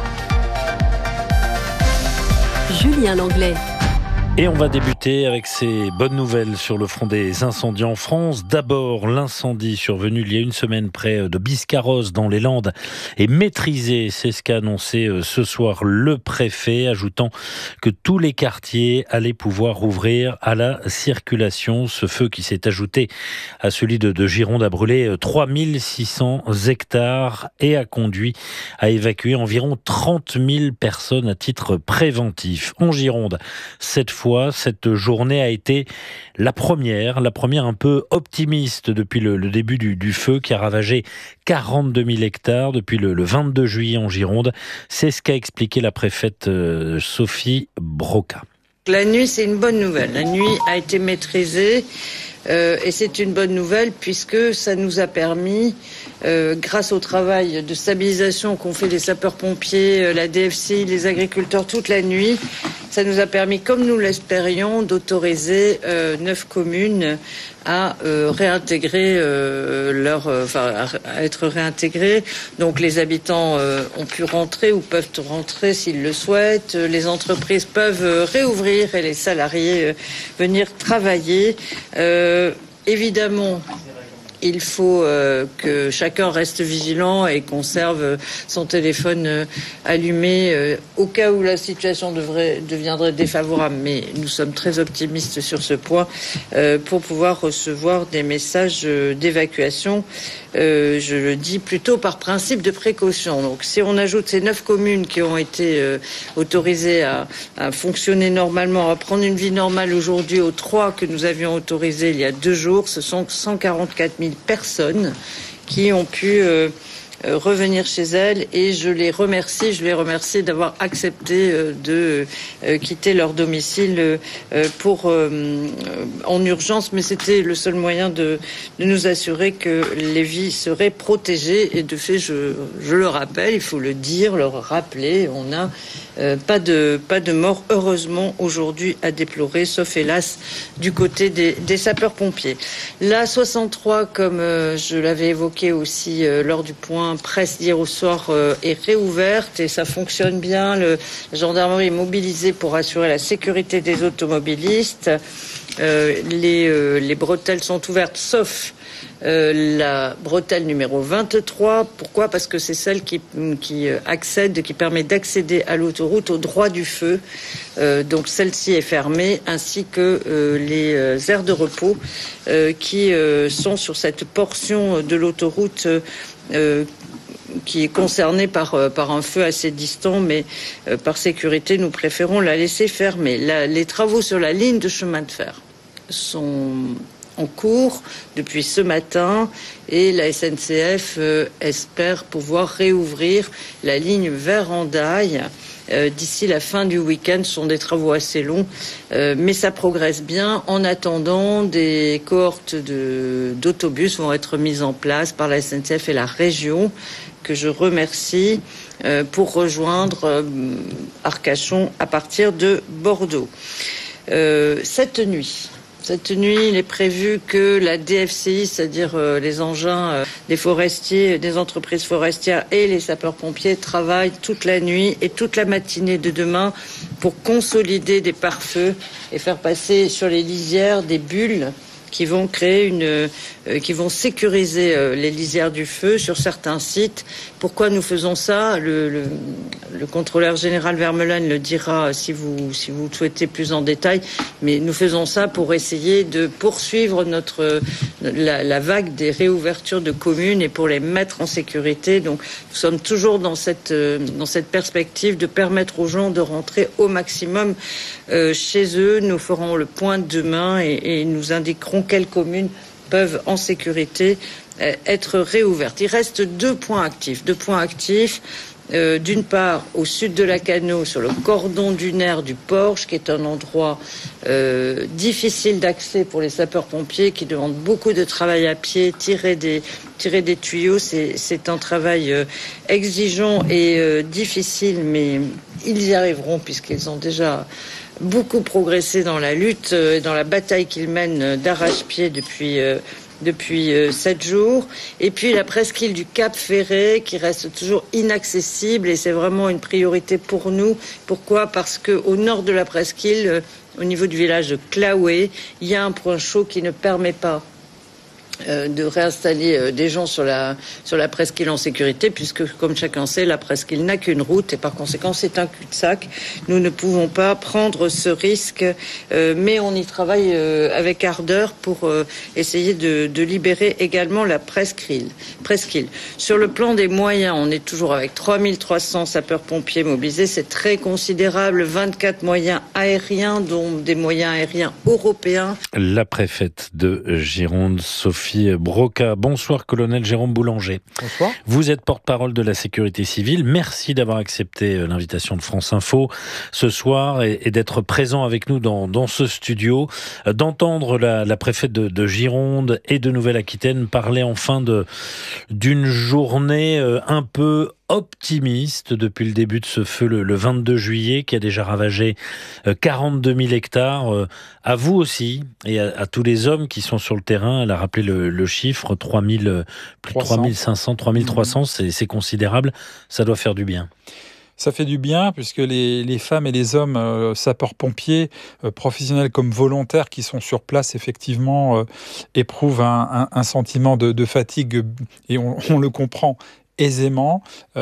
Julien Langlais. Et on va débuter avec ces bonnes nouvelles sur le front des incendies en France. D'abord, l'incendie survenu il y a une semaine près de Biscarrosse dans les Landes est maîtrisé. C'est ce qu'a annoncé ce soir le préfet, ajoutant que tous les quartiers allaient pouvoir rouvrir à la circulation. Ce feu qui s'est ajouté à celui de Gironde a brûlé 3600 hectares et a conduit à évacuer environ 30 000 personnes à titre préventif. En Gironde, cette fois, cette journée a été la première un peu optimiste depuis le début du feu qui a ravagé 42 000 hectares depuis le 22 juillet en Gironde. C'est ce qu'a expliqué la préfète Sophie Broca. La nuit, c'est une bonne nouvelle. La nuit a été maîtrisée et c'est une bonne nouvelle puisque ça nous a permis, grâce au travail de stabilisation qu'ont fait les sapeurs-pompiers, la DFCI, les agriculteurs toute la nuit, ça nous a permis, comme nous l'espérions, d'autoriser 9 communes à réintégrer à être réintégrés. Donc les habitants ont pu rentrer ou peuvent rentrer s'ils le souhaitent. Les entreprises peuvent réouvrir et les salariés venir travailler. Évidemment, il faut que chacun reste vigilant et conserve son téléphone allumé au cas où la situation deviendrait défavorable. Mais nous sommes très optimistes sur ce point pour pouvoir recevoir des messages d'évacuation. Je le dis plutôt par principe de précaution. Donc si on ajoute ces 9 communes qui ont été autorisées à fonctionner normalement, à prendre une vie normale aujourd'hui, aux 3 que nous avions autorisées il y a 2 jours, ce sont 144 000 personnes qui ont pu revenir chez elles et je les remercie d'avoir accepté de quitter leur domicile en urgence, mais c'était le seul moyen de nous assurer que les vies seraient protégées et de fait je le rappelle, il faut le dire, le rappeler, on n'a pas de mort heureusement aujourd'hui à déplorer, sauf hélas du côté des sapeurs-pompiers. La 63, comme je l'avais évoqué aussi lors du point presse d'hier au soir, est réouverte et ça fonctionne bien. La gendarmerie est mobilisée pour assurer la sécurité des automobilistes. Les bretelles sont ouvertes sauf la bretelle numéro 23. Pourquoi ? Parce que c'est celle qui permet d'accéder à l'autoroute au droit du feu. Donc celle-ci est fermée, ainsi que les aires de repos qui sont sur cette portion de l'autoroute qui est concernée par un feu assez distant, mais par sécurité, nous préférons la laisser fermée. Les travaux sur la ligne de chemin de fer sont en cours depuis ce matin et la SNCF espère pouvoir réouvrir la ligne vers Hendaye d'ici la fin du week-end. Ce sont des travaux assez longs, mais ça progresse bien. En attendant, des cohortes d'autobus vont être mises en place par la SNCF et la région, que je remercie, pour rejoindre Arcachon à partir de Bordeaux. Cette nuit, il est prévu que la DFCI, c'est-à-dire les engins des forestiers, des entreprises forestières et les sapeurs-pompiers travaillent toute la nuit et toute la matinée de demain pour consolider des pare-feux et faire passer sur les lisières des bulles qui vont qui vont sécuriser les lisières du feu sur certains sites. Pourquoi nous faisons ça ? Le contrôleur général Vermeulen le dira si vous souhaitez plus en détail, mais nous faisons ça pour essayer de poursuivre la vague des réouvertures de communes et pour les mettre en sécurité. Donc nous sommes toujours dans cette perspective de permettre aux gens de rentrer au maximum chez eux. Nous ferons le point demain et nous indiquerons quelles communes peuvent en sécurité être réouvertes. Il reste 2 points actifs. D'une part, au sud de la Cano, sur le cordon dunaire du Porche, qui est un endroit difficile d'accès pour les sapeurs-pompiers, qui demande beaucoup de travail à pied, tirer des tuyaux. C'est un travail exigeant et difficile, mais ils y arriveront puisqu'ils ont déjà beaucoup progressé dans la lutte et dans la bataille qu'ils mènent d'arrache-pied depuis 7 jours. Et puis la presqu'île du Cap Ferret qui reste toujours inaccessible et c'est vraiment une priorité pour nous. Pourquoi ? Parce qu'au nord de la presqu'île, au niveau du village de Claoué, il y a un point chaud qui ne permet pas de réinstaller des gens sur la presqu'île en sécurité, puisque, comme chacun sait, la presqu'île n'a qu'une route et par conséquent, c'est un cul-de-sac. Nous ne pouvons pas prendre ce risque, mais on y travaille avec ardeur pour essayer de libérer également la presqu'île. Sur le plan des moyens, on est toujours avec 3300 sapeurs-pompiers mobilisés. C'est très considérable. 24 moyens aériens, dont des moyens aériens européens. La préfète de Gironde, Sophie Broca. Bonsoir, colonel Jérôme Boulanger. Bonsoir. Vous êtes porte-parole de la sécurité civile. Merci d'avoir accepté l'invitation de France Info ce soir et d'être présent avec nous dans ce studio, d'entendre la préfète de Gironde et de Nouvelle-Aquitaine parler enfin d'une journée un peu optimiste depuis le début de ce feu le 22 juillet qui a déjà ravagé 42 000 hectares. À vous aussi et à tous les hommes qui sont sur le terrain. Elle a rappelé le chiffre, plus de 3500, 3300, c'est considérable. Ça doit faire du bien. Ça fait du bien puisque les femmes et les hommes sapeurs-pompiers, professionnels comme volontaires qui sont sur place, effectivement, éprouvent un sentiment de fatigue et on le comprend aisément,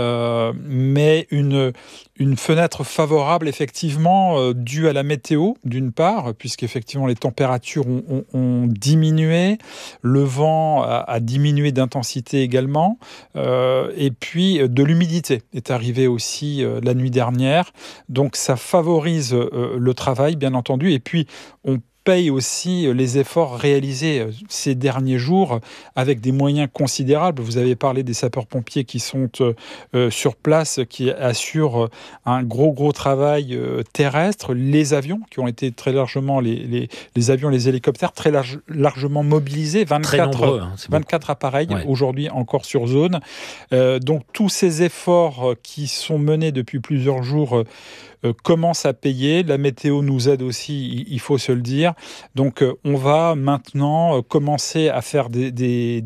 mais une fenêtre favorable effectivement due à la météo d'une part, puisqu'effectivement les températures ont diminué, le vent a diminué d'intensité également, et puis de l'humidité est arrivée aussi la nuit dernière, donc ça favorise le travail bien entendu, et puis on paye aussi les efforts réalisés ces derniers jours avec des moyens considérables. Vous avez parlé des sapeurs-pompiers qui sont sur place, qui assurent un gros travail terrestre. Les avions qui ont été très largement, les avions, les hélicoptères, très largement mobilisés. 24 appareils aujourd'hui encore sur zone. Donc tous ces efforts qui sont menés depuis plusieurs jours commence à payer. La météo nous aide aussi, il faut se le dire. Donc, on va maintenant commencer à faire de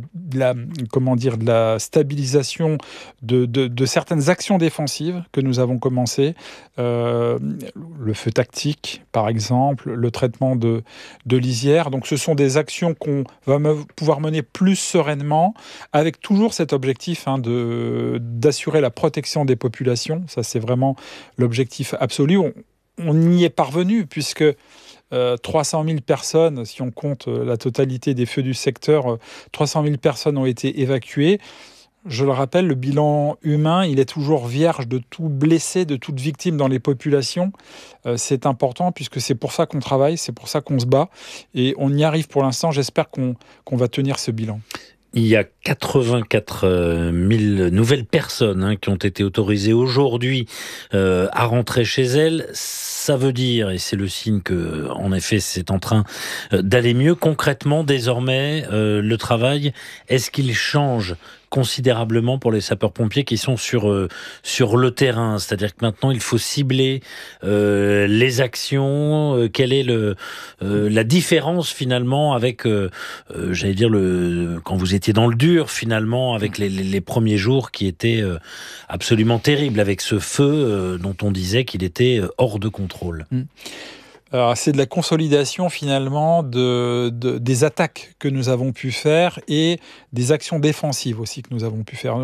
la stabilisation de certaines actions défensives que nous avons commencé. Le feu tactique, par exemple, le traitement de lisières. Donc, ce sont des actions qu'on va pouvoir mener plus sereinement, avec toujours cet objectif d'assurer la protection des populations. Ça, c'est vraiment l'objectif absolu. On y est parvenu puisque 300 000 personnes, si on compte la totalité des feux du secteur, 300 000 personnes ont été évacuées. Je le rappelle, le bilan humain, il est toujours vierge de tout blessé, de toute victime dans les populations. C'est important puisque c'est pour ça qu'on travaille, c'est pour ça qu'on se bat. Et on y arrive pour l'instant. J'espère qu'on va tenir ce bilan. Il y a 84 000 nouvelles personnes qui ont été autorisées aujourd'hui à rentrer chez elles. Ça veut dire, et c'est le signe que, en effet, c'est en train d'aller mieux. Concrètement, désormais, le travail, est-ce qu'il change considérablement pour les sapeurs-pompiers qui sont sur le terrain? C'est-à-dire que maintenant, il faut cibler les actions. Quelle est la différence, finalement, avec, j'allais dire, quand vous étiez dans le dur, finalement, avec les premiers jours qui étaient absolument terribles, avec ce feu dont on disait qu'il était hors de contrôle. Alors, c'est de la consolidation finalement des attaques que nous avons pu faire et des actions défensives aussi que nous avons pu faire.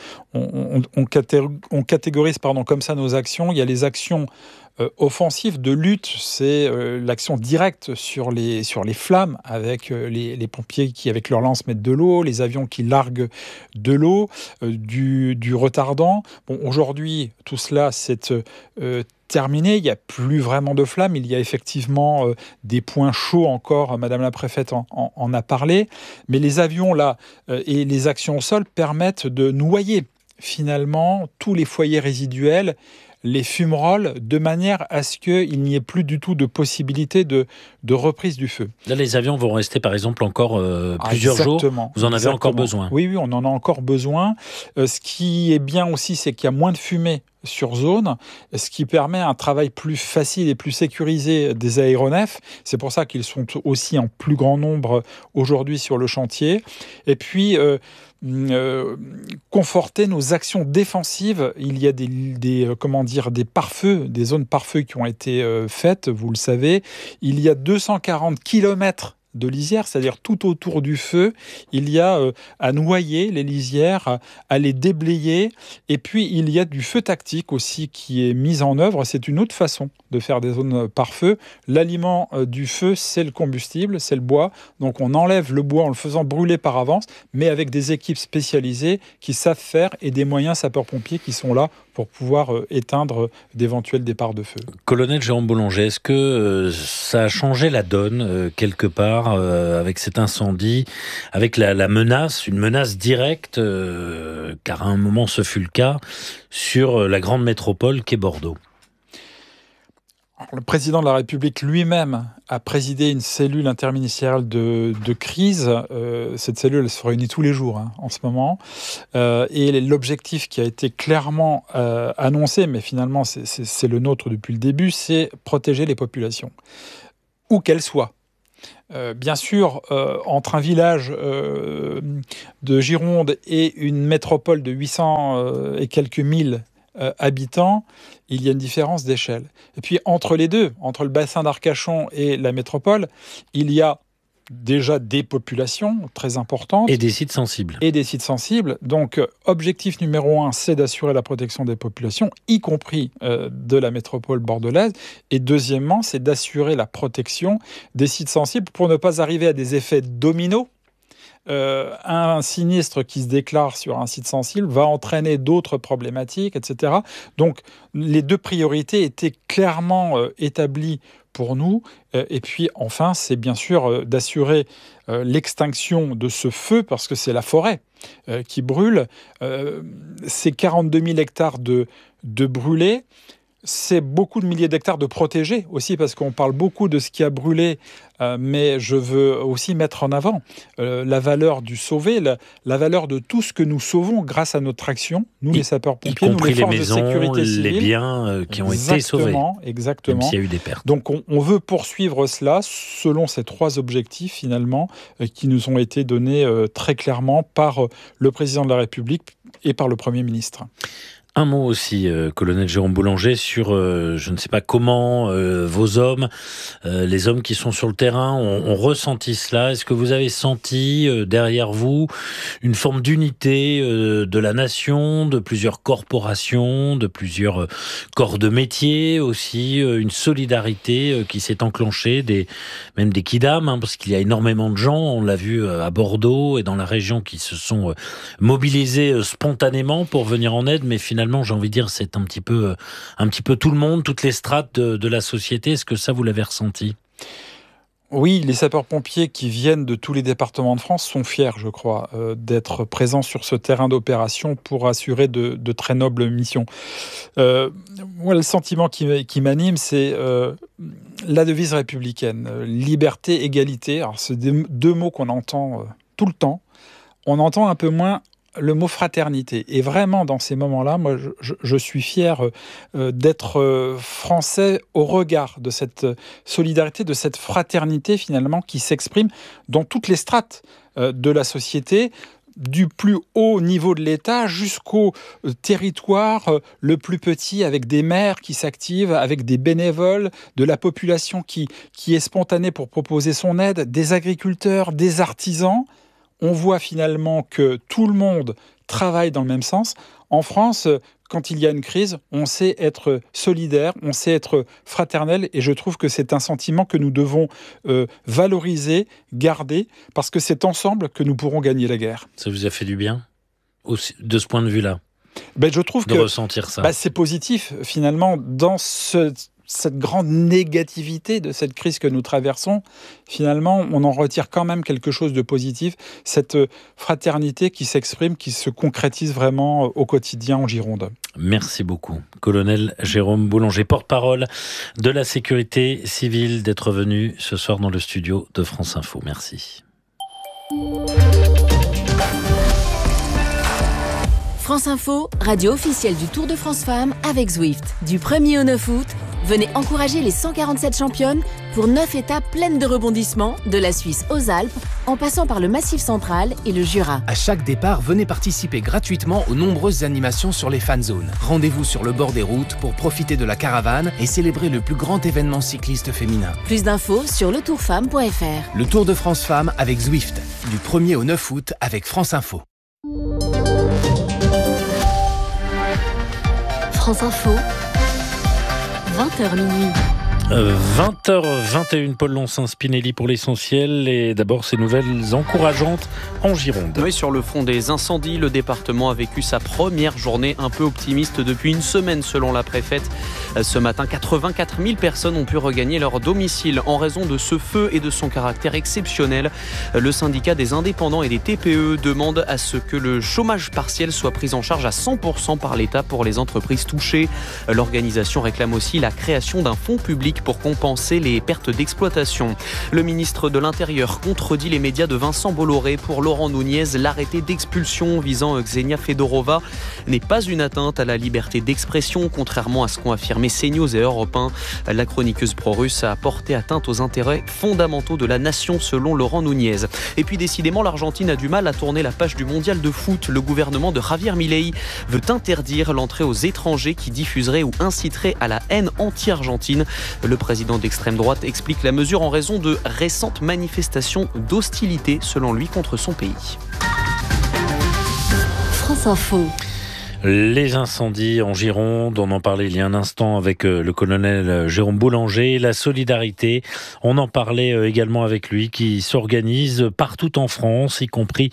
On catégorise comme ça nos actions. Il y a les actions offensives de lutte, c'est l'action directe sur les flammes avec les pompiers qui avec leurs lances mettent de l'eau, les avions qui larguent de l'eau, du retardant. Bon, aujourd'hui, tout cela c'est terminé, il n'y a plus vraiment de flammes, il y a effectivement des points chauds encore, Madame la Préfète en a parlé, mais les avions là et les actions au sol permettent de noyer finalement tous les foyers résiduels, les fumerolles, de manière à ce qu'il n'y ait plus du tout de possibilité de reprise du feu. Là, les avions vont rester, par exemple, encore plusieurs jours. Vous en avez encore besoin. Oui, on en a encore besoin. Ce qui est bien aussi, c'est qu'il y a moins de fumée sur zone, ce qui permet un travail plus facile et plus sécurisé des aéronefs. C'est pour ça qu'ils sont aussi en plus grand nombre aujourd'hui sur le chantier. Et puis, conforter nos actions défensives. Il y a des pare-feux, des zones pare-feux qui ont été faites, vous le savez. Il y a 240 kilomètres de lisières, c'est-à-dire tout autour du feu, il y a à noyer les lisières, à les déblayer, et puis il y a du feu tactique aussi qui est mis en œuvre. C'est une autre façon de faire des zones par feu. L'aliment du feu, c'est le combustible, c'est le bois, donc on enlève le bois en le faisant brûler par avance, mais avec des équipes spécialisées qui savent faire et des moyens sapeurs-pompiers qui sont là pour pouvoir éteindre d'éventuels départs de feu. Colonel Jérôme Boulanger, est-ce que ça a changé la donne quelque part avec cet incendie, avec la menace, une menace directe, car à un moment ce fut le cas, sur la grande métropole qu'est Bordeaux? Le président de la République lui-même a présidé une cellule interministérielle de crise. Cette cellule, elle se réunit tous les jours en ce moment. Et l'objectif qui a été clairement annoncé, mais finalement c'est le nôtre depuis le début, c'est protéger les populations, où qu'elles soient. Bien sûr, entre un village de Gironde et une métropole de 800 et quelques mille habitants, il y a une différence d'échelle. Et puis entre les deux, entre le bassin d'Arcachon et la métropole, il y a déjà des populations très importantes. Et des sites sensibles. Donc, objectif numéro 1, c'est d'assurer la protection des populations, y compris de la métropole bordelaise. Et deuxièmement, c'est d'assurer la protection des sites sensibles pour ne pas arriver à des effets dominos. Un sinistre qui se déclare sur un site sensible va entraîner d'autres problématiques, etc. Donc, les deux priorités étaient clairement établies pour nous. Et puis, enfin, c'est bien sûr d'assurer l'extinction de ce feu, parce que c'est la forêt qui brûle. C'est 42 000 hectares de brûlés. C'est beaucoup de milliers d'hectares de protégés aussi, parce qu'on parle beaucoup de ce qui a brûlé, mais je veux aussi mettre en avant la valeur du sauvé, la valeur de tout ce que nous sauvons grâce à notre action, nous les sapeurs-pompiers, nous les forces de sécurité civile. Les biens qui ont été sauvés. Exactement. Même s'il y a eu des pertes. Donc on veut poursuivre cela selon ces trois objectifs finalement qui nous ont été donnés très clairement par le président de la République et par le Premier ministre. Un mot aussi, colonel Jérôme Boulanger, sur je ne sais pas comment vos hommes, les hommes qui sont sur le terrain, ont ressenti cela. Est-ce que vous avez senti derrière vous une forme d'unité de la nation, de plusieurs corporations, de plusieurs corps de métier aussi, une solidarité qui s'est enclenchée, même des kidam, parce qu'il y a énormément de gens, on l'a vu à Bordeaux et dans la région, qui se sont mobilisés spontanément pour venir en aide, mais finalement, j'ai envie de dire, c'est un petit peu tout le monde, toutes les strates de la société. Est-ce que ça, vous l'avez ressenti ? Oui, les sapeurs-pompiers qui viennent de tous les départements de France sont fiers, je crois, d'être présents sur ce terrain d'opération pour assurer de très nobles missions. Moi, le sentiment qui m'anime, c'est la devise républicaine, liberté, égalité. Alors, c'est deux mots qu'on entend tout le temps. On entend un peu moins le mot fraternité. Et vraiment, dans ces moments-là, moi, je suis fier d'être français au regard de cette solidarité, de cette fraternité, finalement, qui s'exprime dans toutes les strates de la société, du plus haut niveau de l'État jusqu'au territoire le plus petit, avec des maires qui s'activent, avec des bénévoles, de la population qui est spontanée pour proposer son aide, des agriculteurs, des artisans. On voit finalement que tout le monde travaille dans le même sens. En France, quand il y a une crise, on sait être solidaire, on sait être fraternel, et je trouve que c'est un sentiment que nous devons valoriser, garder, parce que c'est ensemble que nous pourrons gagner la guerre. Ça vous a fait du bien, aussi, de ce point de vue-là, je trouve de ressentir ça. C'est positif, finalement, dans cette grande négativité de cette crise que nous traversons. Finalement, on en retire quand même quelque chose de positif, cette fraternité qui s'exprime, qui se concrétise vraiment au quotidien en Gironde. Merci beaucoup, colonel Jérôme Boulanger, porte-parole de la sécurité civile, d'être venu ce soir dans le studio de France Info. Merci. France Info, radio officielle du Tour de France Femmes avec Zwift. Du 1er au 9 août, venez encourager les 147 championnes pour 9 étapes pleines de rebondissements, de la Suisse aux Alpes, en passant par le Massif central et le Jura. À chaque départ, venez participer gratuitement aux nombreuses animations sur les fan zones. Rendez-vous sur le bord des routes pour profiter de la caravane et célébrer le plus grand événement cycliste féminin. Plus d'infos sur letourfemme.fr. Le Tour de France Femmes avec Zwift, du 1er au 9 août avec France Info. France Info, 20h minuit. 20h21, Paul Lonsin, Spinelli pour l'essentiel. Et d'abord, ces nouvelles encourageantes en Gironde. Oui, sur le front des incendies, le département a vécu sa première journée un peu optimiste depuis une semaine, selon la préfète. Ce matin, 84 000 personnes ont pu regagner leur domicile en raison de ce feu et de son caractère exceptionnel. Le syndicat des indépendants et des TPE demande à ce que le chômage partiel soit pris en charge à 100% par l'État pour les entreprises touchées. L'organisation réclame aussi la création d'un fonds public pour compenser les pertes d'exploitation. Le ministre de l'Intérieur contredit les médias de Vincent Bolloré. Pour Laurent Nunez, l'arrêté d'expulsion visant Ksenia Fedorova n'est pas une atteinte à la liberté d'expression, contrairement à ce qu'ont affirmé CNews et Europe 1. La chroniqueuse pro-russe a porté atteinte aux intérêts fondamentaux de la nation, selon Laurent Nunez. Et puis décidément, l'Argentine a du mal à tourner la page du mondial de foot. Le gouvernement de Javier Milei veut interdire l'entrée aux étrangers qui diffuseraient ou inciteraient à la haine anti-argentine. Le président d'extrême droite explique la mesure en raison de récentes manifestations d'hostilité, selon lui, contre son pays. France Info. Les incendies en Gironde, on en parlait il y a un instant avec le colonel Jérôme Boulanger. La solidarité, on en parlait également avec lui, qui s'organise partout en France, y compris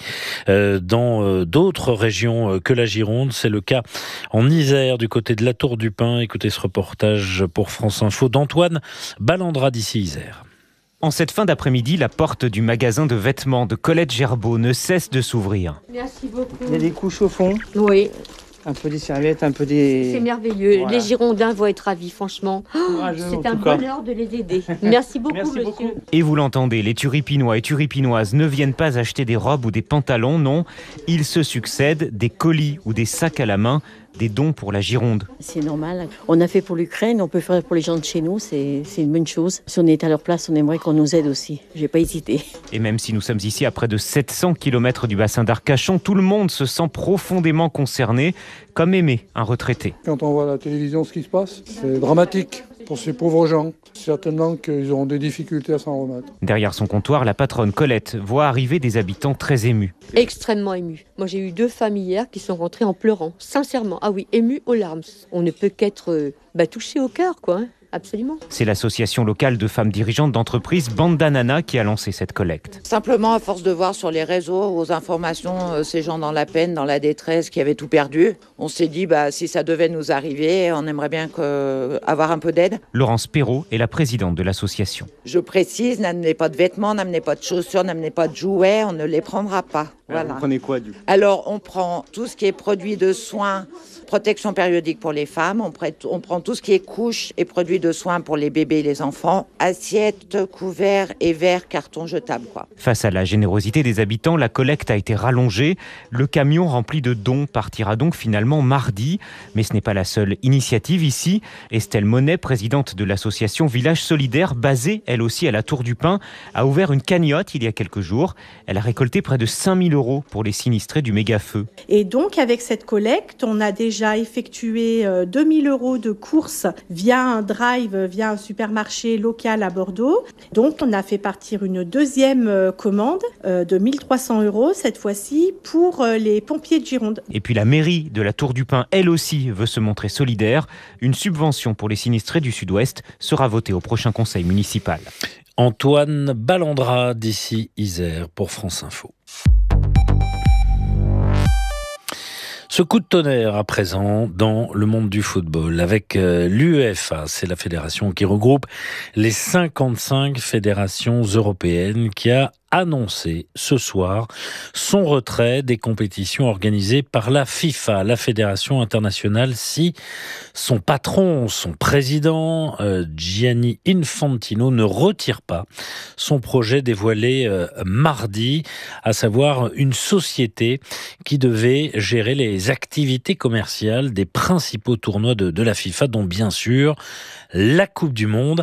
dans d'autres régions que la Gironde. C'est le cas en Isère, du côté de la Tour du Pin. Écoutez ce reportage pour France Info d'Antoine Ballandra d'ici Isère. En cette fin d'après-midi, la porte du magasin de vêtements de Colette Gerbeau ne cesse de s'ouvrir. Merci beaucoup. Il y a des couches au fond. Oui. Un peu des serviettes, un peu des... C'est merveilleux. Voilà. Les Girondins vont être ravis, franchement. C'est un bonheur de les aider. Merci beaucoup, monsieur. Et vous l'entendez, les Turipinois et Turipinoises ne viennent pas acheter des robes ou des pantalons, non. Ils se succèdent des colis ou des sacs à la main, des dons pour la Gironde. C'est normal. On a fait pour l'Ukraine, on peut faire pour les gens de chez nous, c'est une bonne chose. Si on est à leur place, on aimerait qu'on nous aide aussi. J'ai pas hésité. Et même si nous sommes ici à près de 700 km du bassin d'Arcachon, tout le monde se sent profondément concerné, comme Aimé, un retraité. Quand on voit à la télévision ce qui se passe, c'est dramatique pour ces pauvres gens. Certainement qu'ils auront des difficultés à s'en remettre. Derrière son comptoir, la patronne Colette voit arriver des habitants très émus. Extrêmement émus. Moi, j'ai eu 2 femmes hier qui sont rentrées en pleurant. Sincèrement. Ah oui, émues aux larmes. On ne peut qu'être touché au cœur, quoi. Absolument. C'est l'association locale de femmes dirigeantes d'entreprise Bandanana qui a lancé cette collecte. Simplement, à force de voir sur les réseaux, aux informations, ces gens dans la peine, dans la détresse, qui avaient tout perdu, on s'est dit, si ça devait nous arriver, on aimerait bien avoir un peu d'aide. Laurence Perrault est la présidente de l'association. Je précise, n'amenez pas de vêtements, n'amenez pas de chaussures, n'amenez pas de jouets, on ne les prendra pas. Voilà. Vous prenez quoi, du coup ? Alors, on prend tout ce qui est produits de soins, protection périodique pour les femmes, on prend tout ce qui est couches et produits de soins pour les bébés et les enfants, assiettes, couverts et verres, cartons jetables, quoi. Face à la générosité des habitants, la collecte a été rallongée. Le camion rempli de dons partira donc finalement mardi. Mais ce n'est pas la seule initiative ici. Estelle Monet, présidente de l'association Village Solidaire, basée elle aussi à la Tour du Pin, a ouvert une cagnotte il y a quelques jours. Elle a récolté près de 5 000 € pour les sinistrés du méga-feu. Et donc avec cette collecte, on a déjà effectué 2 000 € de courses via un drive, via un supermarché local à Bordeaux. Donc on a fait partir une deuxième commande de 1 300 € cette fois-ci pour les pompiers de Gironde. Et puis la mairie de la Tour du Pin, elle aussi, veut se montrer solidaire. Une subvention pour les sinistrés du Sud-Ouest sera votée au prochain conseil municipal. Antoine Ballandra d'ici Isère pour France Info. Ce coup de tonnerre à présent dans le monde du football avec l'UEFA, c'est la fédération qui regroupe les 55 fédérations européennes qui a annoncé ce soir son retrait des compétitions organisées par la FIFA, la Fédération internationale, si son patron, son président, Gianni Infantino, ne retire pas son projet dévoilé mardi, à savoir une société qui devait gérer les activités commerciales des principaux tournois de la FIFA, dont bien sûr la Coupe du Monde.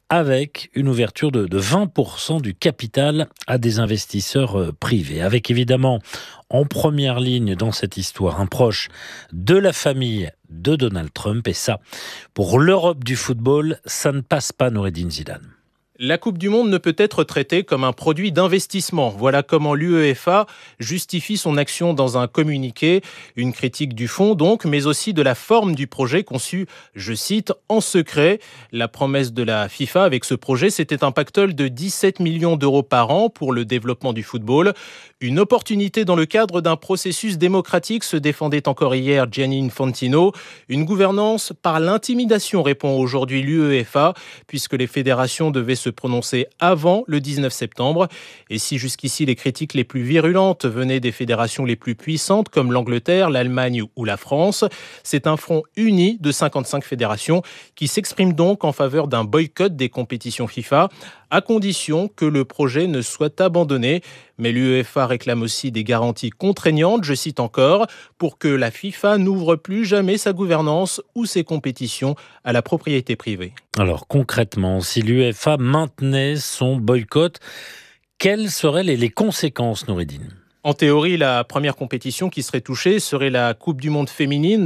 avec une ouverture de 20% du capital à des investisseurs privés. Avec évidemment en première ligne dans cette histoire un proche de la famille de Donald Trump. Et ça, pour l'Europe du football, ça ne passe pas, Noureddine Zidane. La Coupe du Monde ne peut être traitée comme un produit d'investissement. Voilà comment l'UEFA justifie son action dans un communiqué. Une critique du fond donc, mais aussi de la forme du projet conçu, je cite, en secret. La promesse de la FIFA avec ce projet, c'était un pactole de 17 millions d'euros par an pour le développement du football. Une opportunité dans le cadre d'un processus démocratique, se défendait encore hier Gianni Infantino. Une gouvernance par l'intimidation, répond aujourd'hui l'UEFA, puisque les fédérations devaient se prononcer avant le 19 septembre. Et si jusqu'ici les critiques les plus virulentes venaient des fédérations les plus puissantes comme l'Angleterre, l'Allemagne ou la France, c'est un front uni de 55 fédérations qui s'exprime donc en faveur d'un boycott des compétitions FIFA, à condition que le projet ne soit abandonné. Mais l'UEFA réclame aussi des garanties contraignantes, je cite encore, pour que la FIFA n'ouvre plus jamais sa gouvernance ou ses compétitions à la propriété privée. Alors concrètement, si l'UEFA maintenait son boycott, quelles seraient les conséquences, Noureddine ? En théorie, la première compétition qui serait touchée serait la Coupe du Monde féminine,